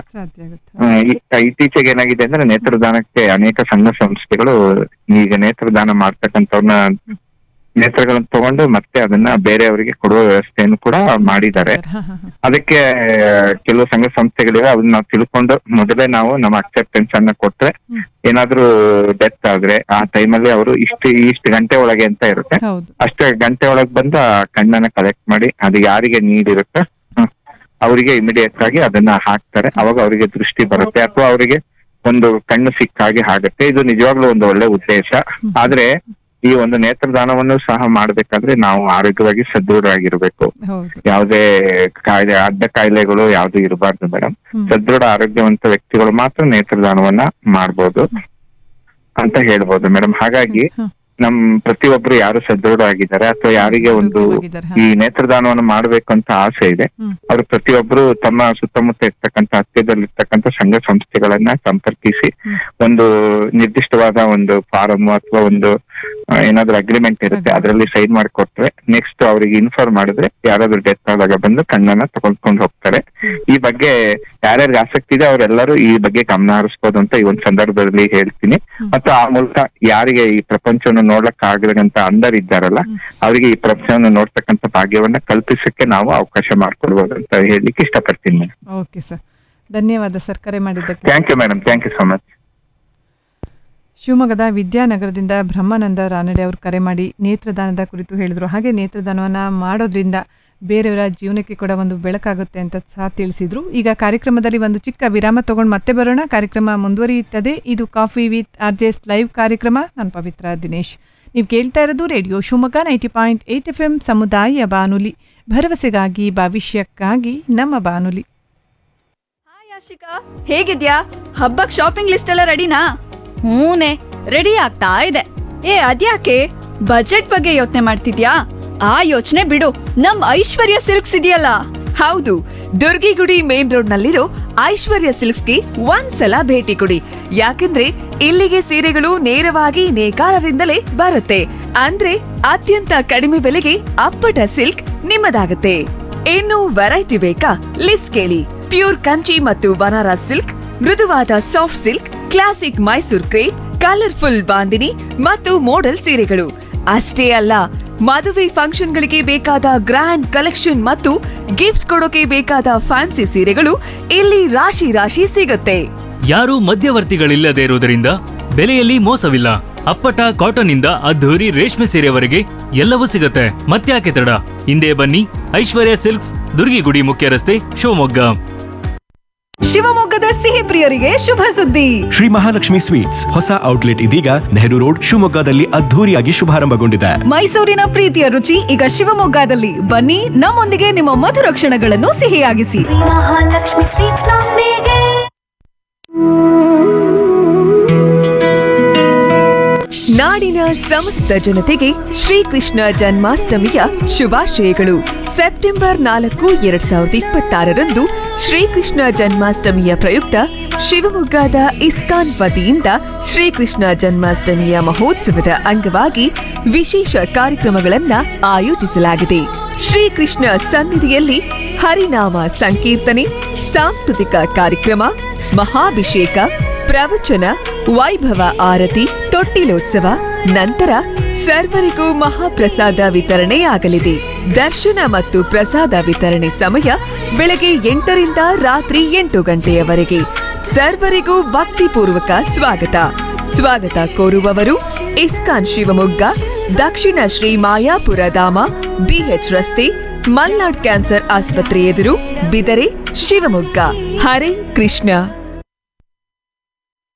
ಇತ್ತೀಚೆಗೆ ಏನಾಗಿದೆ ಅಂದ್ರೆ ನೇತ್ರದಾನಕ್ಕೆ ಅನೇಕ ಸಂಘ ಸಂಸ್ಥೆಗಳು ಈಗ ನೇತ್ರದಾನ ಮಾಡ್ತಕ್ಕಂಥವ್ರನ್ನ ನೇತ್ರಗಳನ್ನು ತಗೊಂಡು ಮತ್ತೆ ಅದನ್ನ ಬೇರೆಯವರಿಗೆ ಕೊಡುವ ವ್ಯವಸ್ಥೆಯನ್ನು ಕೂಡ ಮಾಡಿದ್ದಾರೆ. ಅದಕ್ಕೆ ಕೆಲವು ಸಂಘ ಸಂಸ್ಥೆಗಳಿವೆ, ಅದನ್ನ ನಾವು ತಿಳ್ಕೊಂಡು ಮೊದಲೇ ನಾವು ನಮ್ಮ ಅಕ್ಸೆಪ್ಟೆನ್ಸ್ ಅನ್ನ ಕೊಟ್ರೆ ಏನಾದ್ರೂ ಡೆತ್ ಆದ್ರೆ ಆ ಟೈಮಲ್ಲಿ ಅವರು ಇಷ್ಟು ಗಂಟೆ ಒಳಗೆ ಅಂತ ಇರುತ್ತೆ, ಅಷ್ಟೇ ಗಂಟೆ ಒಳಗೆ ಬಂದು ಆ ಕಣ್ಣನ್ನ ಕಲೆಕ್ಟ್ ಮಾಡಿ ಅದು ಯಾರಿಗೆ ನೀಡ್ ಇರುತ್ತೆ ಅವರಿಗೆ ಇಮಿಡಿಯೇಟ್ ಆಗಿ ಅದನ್ನ ಹಾಕ್ತಾರೆ. ಅವಾಗ ಅವರಿಗೆ ದೃಷ್ಟಿ ಬರುತ್ತೆ ಅಥವಾ ಅವರಿಗೆ ಒಂದು ಕಣ್ಣು ಸಿಕ್ಕಾಗಿ ಆಗುತ್ತೆ. ಇದು ನಿಜವಾಗ್ಲೂ ಒಂದು ಒಳ್ಳೆ ಉದ್ದೇಶ. ಆದ್ರೆ ಈ ಒಂದು ನೇತ್ರದಾನವನ್ನು ಸಹ ಮಾಡ್ಬೇಕಾದ್ರೆ ನಾವು ಆರೋಗ್ಯವಾಗಿ ಸದೃಢವಾಗಿರ್ಬೇಕು. ಯಾವುದೇ ಕಾಯಿಲೆ, ಅಡ್ಡ ಕಾಯಿಲೆಗಳು ಯಾವ್ದು ಇರಬಾರ್ದು ಮೇಡಮ್. ಸದೃಢ ಆರೋಗ್ಯವಂತ ವ್ಯಕ್ತಿಗಳು ಮಾತ್ರ ನೇತ್ರದಾನವನ್ನ ಮಾಡ್ಬೋದು ಅಂತ ಹೇಳ್ಬೋದು ಮೇಡಮ್. ಹಾಗಾಗಿ ನಮ್ ಪ್ರತಿಯೊಬ್ರು ಯಾರು ಸದೃಢ ಆಗಿದ್ದಾರೆ ಅಥವಾ ಯಾರಿಗೆ ಒಂದು ಈ ನೇತ್ರದಾನವನ್ನು ಮಾಡ್ಬೇಕು ಅಂತ ಆಸೆ ಇದೆ, ಅವ್ರು ಪ್ರತಿಯೊಬ್ರು ತಮ್ಮ ಸುತ್ತಮುತ್ತ ಇರ್ತಕ್ಕಂಥ ಹತ್ತಿರದಲ್ಲಿರ್ತಕ್ಕಂಥ ಸಂಘ ಸಂಸ್ಥೆಗಳನ್ನ ಸಂಪರ್ಕಿಸಿ ಒಂದು ನಿರ್ದಿಷ್ಟವಾದ ಒಂದು ಫಾರಂ ಅಥವಾ ಒಂದು ಏನಾದ್ರು ಅಗ್ರಿಮೆಂಟ್ ಇರುತ್ತೆ, ಅದರಲ್ಲಿ ಸೈನ್ ಮಾಡಿಕೊಟ್ರೆ ನೆಕ್ಸ್ಟ್ ಅವ್ರಿಗೆ ಇನ್ಫಾರ್ಮ್ ಮಾಡಿದ್ರೆ ಯಾರಾದ್ರೂ ಡೆತ್ ಆದಾಗ ಬಂದು ಕಣ್ಣನ್ನ ತಗೊಂಡ್ಕೊಂಡು ಹೋಗ್ತಾರೆ. ಈ ಬಗ್ಗೆ ಯಾರ್ಯಾರಿಗೆ ಆಸಕ್ತಿ ಇದೆ ಅವರೆಲ್ಲರೂ ಈ ಬಗ್ಗೆ ಗಮನ ಹರಿಸ್ಬೋದು ಅಂತ ಈ ಒಂದು ಸಂದರ್ಭದಲ್ಲಿ ಹೇಳ್ತೀನಿ. ಮತ್ತು ಆ ಮೂಲಕ ಯಾರಿಗೆ ಈ ಪ್ರಪಂಚವನ್ನು ನೋಡ್ಲಕ್ ಆಗದಂತ ಅಂಧರಿದ್ದಾರಲ್ಲ ಅವರಿಗೆ ಈ ಪ್ರಪಂಚವನ್ನು ನೋಡ್ತಕ್ಕಂಥ ಭಾಗ್ಯವನ್ನ ಕಲ್ಪಿಸಕ್ಕೆ ನಾವು ಅವಕಾಶ ಮಾಡ್ಕೊಡ್ಬೋದು ಅಂತ ಹೇಳಲಿಕ್ಕೆ ಇಷ್ಟಪಡ್ತೀನಿ ಮೇಡಮ್. ಓಕೆ ಸರ್, ಧನ್ಯವಾದ ಸರ್ ಕರೆ ಮಾಡಿದ್ದಕ್ಕೆ. Thank you madam, thank you so much. ಶಿವಮೊಗ್ಗದ ವಿದ್ಯಾನಗರದಿಂದ ಬ್ರಹ್ಮಾನಂದ ರಾನಡೆ ಅವರು ಕರೆ ಮಾಡಿ ನೇತ್ರದಾನದ ಕುರಿತು ಹೇಳಿದರು. ಹಾಗೆ ನೇತ್ರದಾನವನ್ನು ಮಾಡೋದ್ರಿಂದ ಬೇರೆಯವರ ಜೀವನಕ್ಕೆ ಕೂಡ ಒಂದು ಬೆಳಕಾಗುತ್ತೆ ಅಂತ ಸಹ ತಿಳಿಸಿದರು. ಈಗ ಕಾರ್ಯಕ್ರಮದಲ್ಲಿ ಒಂದು ಚಿಕ್ಕ ವಿರಾಮ ತಗೊಂಡು ಮತ್ತೆ ಬರೋಣ. ಕಾರ್ಯಕ್ರಮ ಮುಂದುವರಿಯುತ್ತದೆ. ಇದು ಕಾಫಿ ವಿತ್ RJ's ಲೈವ್ ಕಾರ್ಯಕ್ರಮ. ನಾನು ಪವಿತ್ರ ದಿನೇಶ್. ನೀವು ಕೇಳ್ತಾ ಇರೋದು ರೇಡಿಯೋ ಶಿವಮೊಗ್ಗ 90.8 FM ಸಮುದಾಯ ಬಾನುಲಿ, ಭರವಸೆಗಾಗಿ ಭವಿಷ್ಯಕ್ಕಾಗಿ ನಮ್ಮ ಬಾನುಲಿ. ಹಾಯ್ ಆಶಿಕಾ, ಹೇಗಿದ್ಯಾ? ಹಬ್ಬಕ್ ಶಾಪಿಂಗ್ ಲಿಸ್ಟ್ ಎಲ್ಲ ರೆಡಿನಾ? ಹೂನೆ, ರೆಡಿ ಆಗ್ತಾ ಇದೆ. ಅದ್ಯಾಕೆ ಬಜೆಟ್ ಬಗ್ಗೆ ಯೋಚನೆ ಮಾಡ್ತಿದ್ಯಾ? ಆ ಯೋಚನೆ ಬಿಡು, ನಮ್ ಐಶ್ವರ್ಯ ಸಿಲ್ಕ್ಸ್ ಇದೆಯಲ್ಲ. ಹೌದು, ದುರ್ಗಿಗುಡಿ ಮೇನ್ ರೋಡ್ ನಲ್ಲಿರೋ ಐಶ್ವರ್ಯ ಸಿಲ್ಕ್ಸ್ಗೆ ಒಂದ್ಸಲ ಭೇಟಿ ಕೊಡಿ. ಯಾಕಂದ್ರೆ ಇಲ್ಲಿಗೆ ಸೀರೆಗಳು ನೇರವಾಗಿ ನೇಕಾರರಿಂದಲೇ ಬರುತ್ತೆ. ಅಂದ್ರೆ ಅತ್ಯಂತ ಕಡಿಮೆ ಬೆಲೆಗೆ ಅಪ್ಪಟ ಸಿಲ್ಕ್ ನಿಮ್ಮದಾಗುತ್ತೆ. ಇನ್ನು ವೆರೈಟಿ ಬೇಕಾ? ಲಿಸ್ಟ್ ಕೇಳಿ. ಪ್ಯೂರ್ ಕಂಚಿ ಮತ್ತು ಬನಾರಸ್ ಸಿಲ್ಕ್, ಮೃದುವಾದ soft silk, classic Mysore crepe, colourful bandhani ಮತ್ತು ಮೋಡಲ್ ಸೀರೆಗಳು ಅಷ್ಟೇ ಅಲ್ಲ, ಮದುವೆ ಫಂಕ್ಷನ್ಗಳಿಗೆ ಬೇಕಾದ ಗ್ರ್ಯಾಂಡ್ ಕಲೆಕ್ಷನ್ ಮತ್ತು ಗಿಫ್ಟ್ ಕೊಡೋಕೆ ಬೇಕಾದ ಫ್ಯಾನ್ಸಿ ಸೀರೆಗಳು ಇಲ್ಲಿ ರಾಶಿ ರಾಶಿ ಸಿಗುತ್ತೆ. ಯಾರೂ ಮಧ್ಯವರ್ತಿಗಳಿಲ್ಲದೆ ಇರುವುದರಿಂದ ಬೆಲೆಯಲ್ಲಿ ಮೋಸವಿಲ್ಲ. ಅಪ್ಪಟ ಕಾಟನ್ ಇಂದ ಅದ್ಧೂರಿ ರೇಷ್ಮೆ ಸೀರೆವರೆಗೆ ಎಲ್ಲವೂ ಸಿಗುತ್ತೆ. ಮತ್ತ್ಯಾಕೆ ತಡ? ಹಿಂದೆ ಬನ್ನಿ, ಐಶ್ವರ್ಯ ಸಿಲ್ಕ್ಸ್, ದುರ್ಗಿಗುಡಿ ಮುಖ್ಯ ರಸ್ತೆ, ಶಿವಮೊಗ್ಗ. ಶಿವಮೊಗ್ಗದ ಸಿಹಿ ಪ್ರಿಯರಿಗೆ ಶುಭ ಸುದ್ದಿ. ಶ್ರೀ ಮಹಾಲಕ್ಷ್ಮಿ ಸ್ವೀಟ್ಸ್ ಹೊಸ ಔಟ್ಲೆಟ್ ಇದೀಗ ನೆಹರು ರೋಡ್ ಶಿವಮೊಗ್ಗದಲ್ಲಿ ಅದ್ಧೂರಿಯಾಗಿ ಶುಭಾರಂಭಗೊಂಡಿದೆ. ಮೈಸೂರಿನ ಪ್ರೀತಿಯ ರುಚಿ ಈಗ ಶಿವಮೊಗ್ಗದಲ್ಲಿ. ಬನ್ನಿ, ನಮ್ಮೊಂದಿಗೆ ನಿಮ್ಮ ಮಧುರ ಕ್ಷಣಗಳನ್ನು ಸಿಹಿಯಾಗಿಸಿ. ಮಹಾಲಕ್ಷ್ಮಿ ಸ್ವೀಟ್ಸ್ ನೊಂದಿಗೆ. ನಾಡಿನ ಸಮಸ್ತ ಜನತೆಗೆ ಶ್ರೀಕೃಷ್ಣ ಜನ್ಮಾಷ್ಟಮಿಯ ಶುಭಾಶಯಗಳು. ಸೆಪ್ಟೆಂಬರ್ 4, 2026 ಶ್ರೀಕೃಷ್ಣ ಜನ್ಮಾಷ್ಟಮಿಯ ಪ್ರಯುಕ್ತ ಶಿವಮೊಗ್ಗದ ಇಸ್ಕಾನ್ ವತಿಯಿಂದ ಶ್ರೀಕೃಷ್ಣ ಜನ್ಮಾಷ್ಟಮಿಯ ಮಹೋತ್ಸವದ ಅಂಗವಾಗಿ ವಿಶೇಷ ಕಾರ್ಯಕ್ರಮಗಳನ್ನು ಆಯೋಜಿಸಲಾಗಿದೆ. ಶ್ರೀಕೃಷ್ಣ ಸನ್ನಿಧಿಯಲ್ಲಿ ಹರಿನಾಮ ಸಂಕೀರ್ತನೆ, ಸಾಂಸ್ಕೃತಿಕ ಕಾರ್ಯಕ್ರಮ, ಮಹಾಭಿಷೇಕ, ಪ್ರವಚನ, ವೈಭವ ಆರತಿ, ತೊಟ್ಟಿಲೋತ್ಸವ, ನಂತರ ಸರ್ವರಿಗೂ ಮಹಾಪ್ರಸಾದ ವಿತರಣೆಯಾಗಲಿದೆ. ದರ್ಶನ ಮತ್ತು ಪ್ರಸಾದ ವಿತರಣೆ ಸಮಯ ಬೆಳಗ್ಗೆ 8 ರಿಂದ ರಾತ್ರಿ 8 ಗಂಟೆಯವರೆಗೆ. ಸರ್ವರಿಗೂ ಭಕ್ತಿಪೂರ್ವಕ ಸ್ವಾಗತ ಕೋರುವವರು ಇಸ್ಕಾನ್ ಶಿವಮೊಗ್ಗ, ದಕ್ಷಿಣ ಶ್ರೀ ಮಾಯಾಪುರ ಧಾಮ, BH ರಸ್ತೆ, ಮಲ್ನಾಡ್ ಕ್ಯಾನ್ಸರ್ ಆಸ್ಪತ್ರೆ ಎದುರು, ಬಿದರೆ, ಶಿವಮೊಗ್ಗ. ಹರೇ ಕೃಷ್ಣ.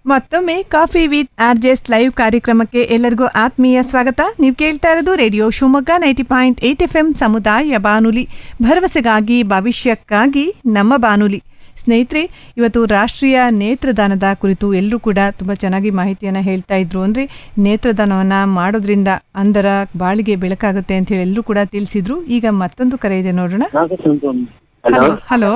ಮತ್ತೊಮ್ಮೆ ಕಾಫಿ ವಿತ್ RJ's ಲೈವ್ ಕಾರ್ಯಕ್ರಮಕ್ಕೆ ಎಲ್ಲರಿಗೂ ಆತ್ಮೀಯ ಸ್ವಾಗತ. ನೀವು ಕೇಳ್ತಾ ಇರೋದು ರೇಡಿಯೋ ಶಿವಮೊಗ್ಗ 90.8 FM ಸಮುದಾಯ ಬಾನುಲಿ, ಭರವಸೆಗಾಗಿ ಭವಿಷ್ಯಕ್ಕಾಗಿ ನಮ್ಮ ಬಾನುಲಿ. ಸ್ನೇಹಿತರೆ, ಇವತ್ತು ರಾಷ್ಟ್ರೀಯ ನೇತ್ರದಾನದ ಕುರಿತು ಎಲ್ಲರೂ ಕೂಡ ತುಂಬ ಚೆನ್ನಾಗಿ ಮಾಹಿತಿಯನ್ನು ಹೇಳ್ತಾ ಇದ್ರು. ಅಂದರೆ ನೇತ್ರದಾನವನ್ನು ಮಾಡೋದ್ರಿಂದ ಅಂಧರ ಬಾಳಿಗೆ ಬೆಳಕಾಗುತ್ತೆ ಅಂತ ಹೇಳಿ ಎಲ್ಲರೂ ಕೂಡ ತಿಳಿಸಿದ್ರು. ಈಗ ಮತ್ತೊಂದು ಕರೆ ಇದೆ, ನೋಡೋಣ. ಹಲೋ ಹಲೋ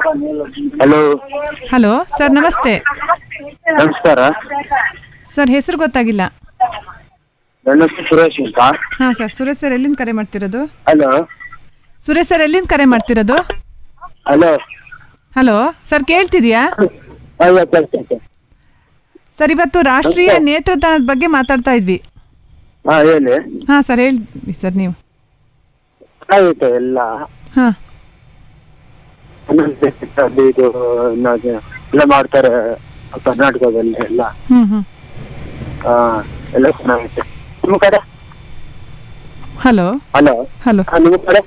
ಹಲೋ ಸರ್, ನಮಸ್ತೆ. ನಮಸ್ಕಾರ ಸರ್, ಹೆಸರು ಗೊತ್ತಾಗಿಲ್ಲ. ನನ್ನ ಹೆಸರು ಸುರೇಶ್ ಅಂತ. ಹಾಂ ಸರ್, ಸುರೇಶ್ ಸರ್ ಎಲ್ಲಿಂದ ಕರೆ ಮಾಡ್ತಿರೋದು? ಹಲೋ ಸುರೇಶ್ ಸರ್ ಎಲ್ಲಿಂದ ಕರೆ ಮಾಡ್ತಿರೋದು? Hello hello sir, ಕೇಳ್ತಿದ್ಯಾ? ಸರ್, ಇವತ್ತು ರಾಷ್ಟ್ರೀಯ ನೇತ್ರದಾನದ ಬಗ್ಗೆ ಮಾತಾಡ್ತಾ ಇದ್ವಿ. ಹೇಳಿ. ಹಾಂ ಸರ್, ಹೇಳಿ ಸರ್ ನೀವು. ಎಲ್ಲ ಹಾಂ ಇದು ಎಲ್ಲ ಮಾಡ್ತಾರೆ ಕರ್ನಾಟಕದಲ್ಲಿ ಎಲ್ಲ. ಎಲ್ಲ ಚೆನ್ನಾಗಿದೆ. ನಿಮ್ಮ ಕಡೆ? ಹಲೋ ಹಲೋ ಹಲೋ ನಿಮ್ಮ ಕಡೆ?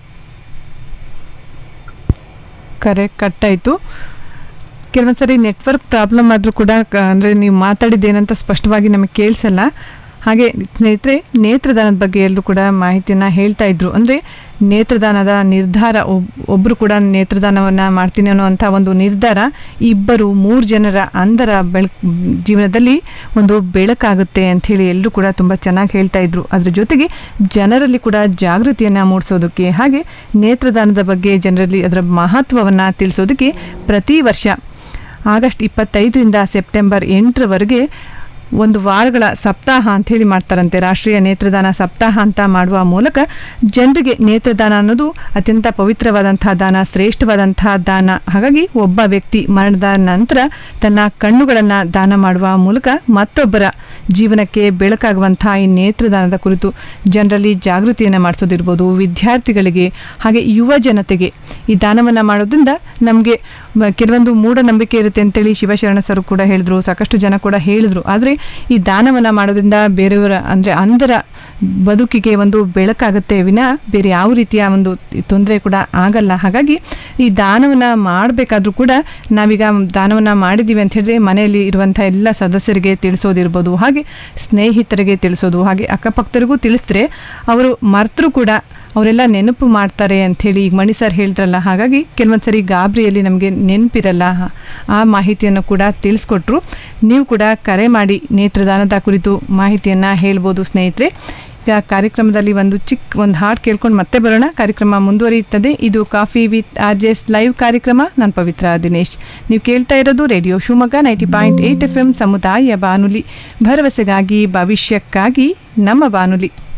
ಕರೆ ಕಟ್ಟಾಯಿತು. ಕೆಲವೊಂದ್ಸರಿ ನೆಟ್ವರ್ಕ್ ಪ್ರಾಬ್ಲಮ್ ಆದರೂ ಕೂಡ ಅಂದರೆ ನೀವು ಮಾತಾಡಿದ್ದೇನಂತ ಸ್ಪಷ್ಟವಾಗಿ ನಮಗೆ ಕೇಳಿಸಲ್ಲ. ಹಾಗೆ ಸ್ನೇಹಿತರೆ, ನೇತ್ರದಾನದ ಬಗ್ಗೆ ಎಲ್ಲರೂ ಕೂಡ ಮಾಹಿತಿಯನ್ನು ಹೇಳ್ತಾ ಇದ್ರು. ಅಂದರೆ ನೇತ್ರದಾನದ ನಿರ್ಧಾರ, ಒಬ್ಬರು ಕೂಡ ನೇತ್ರದಾನವನ್ನು ಮಾಡ್ತೀನಿ ಅನ್ನೋವಂಥ ಒಂದು ನಿರ್ಧಾರ 2-3 ಜನರ ಅಂಧರ ಜೀವನದಲ್ಲಿ ಒಂದು ಬೆಳಕಾಗುತ್ತೆ ಅಂಥೇಳಿ ಎಲ್ಲರೂ ಕೂಡ ತುಂಬ ಚೆನ್ನಾಗಿ ಹೇಳ್ತಾ ಇದ್ರು. ಅದ್ರ ಜೊತೆಗೆ ಜನರಲ್ಲಿ ಕೂಡ ಜಾಗೃತಿಯನ್ನು ಮೂಡಿಸೋದಕ್ಕೆ, ಹಾಗೆ ನೇತ್ರದಾನದ ಬಗ್ಗೆ ಜನರಲ್ಲಿ ಅದರ ಮಹತ್ವವನ್ನು ತಿಳಿಸೋದಕ್ಕೆ ಪ್ರತಿ ವರ್ಷ ಆಗಸ್ಟ್ 25ರಿಂದ ಸೆಪ್ಟೆಂಬರ್ 8ರವರೆಗೆ 1 ವಾರಗಳ ಸಪ್ತಾಹ ಅಂಥೇಳಿ ಮಾಡ್ತಾರಂತೆ. ರಾಷ್ಟ್ರೀಯ ನೇತ್ರದಾನ ಸಪ್ತಾಹ ಅಂತ ಮಾಡುವ ಮೂಲಕ ಜನರಿಗೆ ನೇತ್ರದಾನ ಅನ್ನೋದು ಅತ್ಯಂತ ಪವಿತ್ರವಾದಂತಹ ದಾನ, ಶ್ರೇಷ್ಠವಾದಂತಹ ದಾನ. ಹಾಗಾಗಿ ಒಬ್ಬ ವ್ಯಕ್ತಿ ಮರಣದ ನಂತರ ತನ್ನ ಕಣ್ಣುಗಳನ್ನು ದಾನ ಮಾಡುವ ಮೂಲಕ ಮತ್ತೊಬ್ಬರ ಜೀವನಕ್ಕೆ ಬೆಳಕಾಗುವಂತಹ ಈ ನೇತ್ರದಾನದ ಕುರಿತು ಜನರಲ್ಲಿ ಜಾಗೃತಿಯನ್ನು ಮಾಡಿಸೋದಿರ್ಬೋದು. ವಿದ್ಯಾರ್ಥಿಗಳಿಗೆ ಹಾಗೆ ಯುವ ಜನತೆಗೆ ಈ ದಾನವನ್ನು ಮಾಡೋದ್ರಿಂದ ನಮಗೆ ಕೆಲವೊಂದು ಮೂಢನಂಬಿಕೆ ಇರುತ್ತೆ ಅಂತೇಳಿ ಶಿವಶರಣ ಸರ್ ಕೂಡ ಹೇಳಿದ್ರು, ಸಾಕಷ್ಟು ಜನ ಕೂಡ ಹೇಳಿದ್ರು. ಆದರೆ ಈ ದಾನವನ್ನು ಮಾಡೋದ್ರಿಂದ ಬೇರೆಯವರ ಅಂದರೆ ಅಂಧರ ಬದುಕಿಗೆ ಒಂದು ಬೆಳಕಾಗುತ್ತೆ ವಿನಃ ಬೇರೆ ಯಾವ ರೀತಿಯ ಒಂದು ತೊಂದರೆ ಕೂಡ ಆಗಲ್ಲ. ಹಾಗಾಗಿ ಈ ದಾನವನ್ನು ಮಾಡಬೇಕಾದ್ರೂ ಕೂಡ ನಾವೀಗ ದಾನವನ್ನು ಮಾಡಿದ್ದೀವಿ ಅಂತ ಹೇಳಿದ್ರೆ ಮನೆಯಲ್ಲಿ ಇರುವಂಥ ಎಲ್ಲ ಸದಸ್ಯರಿಗೆ ತಿಳಿಸೋದಿರ್ಬೋದು, ಹಾಗೆ ಸ್ನೇಹಿತರಿಗೆ ತಿಳಿಸೋದು, ಹಾಗೆ ಅಕ್ಕಪಕ್ಕದರಿಗೂ ತಿಳಿಸಿದ್ರೆ ಅವರು ಮರ್ತರೂ ಕೂಡ ಅವರೆಲ್ಲ ನೆನಪು ಮಾಡ್ತಾರೆ ಅಂಥೇಳಿ ಈಗ ಮಣಿ ಸರ್ ಹೇಳ್ತಾರಲ್ಲ. ಹಾಗಾಗಿ ಕೆಲವೊಂದು ಸರಿ ಗಾಬರಿಯಲ್ಲಿ ನಮಗೆ ನೆನಪಿರಲ್ಲ. ಆ ಮಾಹಿತಿಯನ್ನು ಕೂಡ ತಿಳಿಸ್ಕೊಟ್ರು. ನೀವು ಕೂಡ ಕರೆ ಮಾಡಿ ನೇತ್ರದಾನದ ಕುರಿತು ಮಾಹಿತಿಯನ್ನು ಹೇಳ್ಬೋದು ಸ್ನೇಹಿತರೆ. ಈಗ ಕಾರ್ಯಕ್ರಮದಲ್ಲಿ ಒಂದು ಹಾಡು ಕೇಳ್ಕೊಂಡು ಮತ್ತೆ ಬರೋಣ. ಕಾರ್ಯಕ್ರಮ ಮುಂದುವರಿಯುತ್ತದೆ. ಇದು ಕಾಫಿ ವಿತ್ RJ's ಲೈವ್ ಕಾರ್ಯಕ್ರಮ. ನಾನು ಪವಿತ್ರ ದಿನೇಶ್. ನೀವು ಕೇಳ್ತಾ ಇರೋದು ರೇಡಿಯೋ ಶಿವಮೊಗ್ಗ 90.8 FM ಸಮುದಾಯ ಬಾನುಲಿ, ಭರವಸೆಗಾಗಿ ಭವಿಷ್ಯಕ್ಕಾಗಿ ನಮ್ಮ ಬಾನುಲಿ.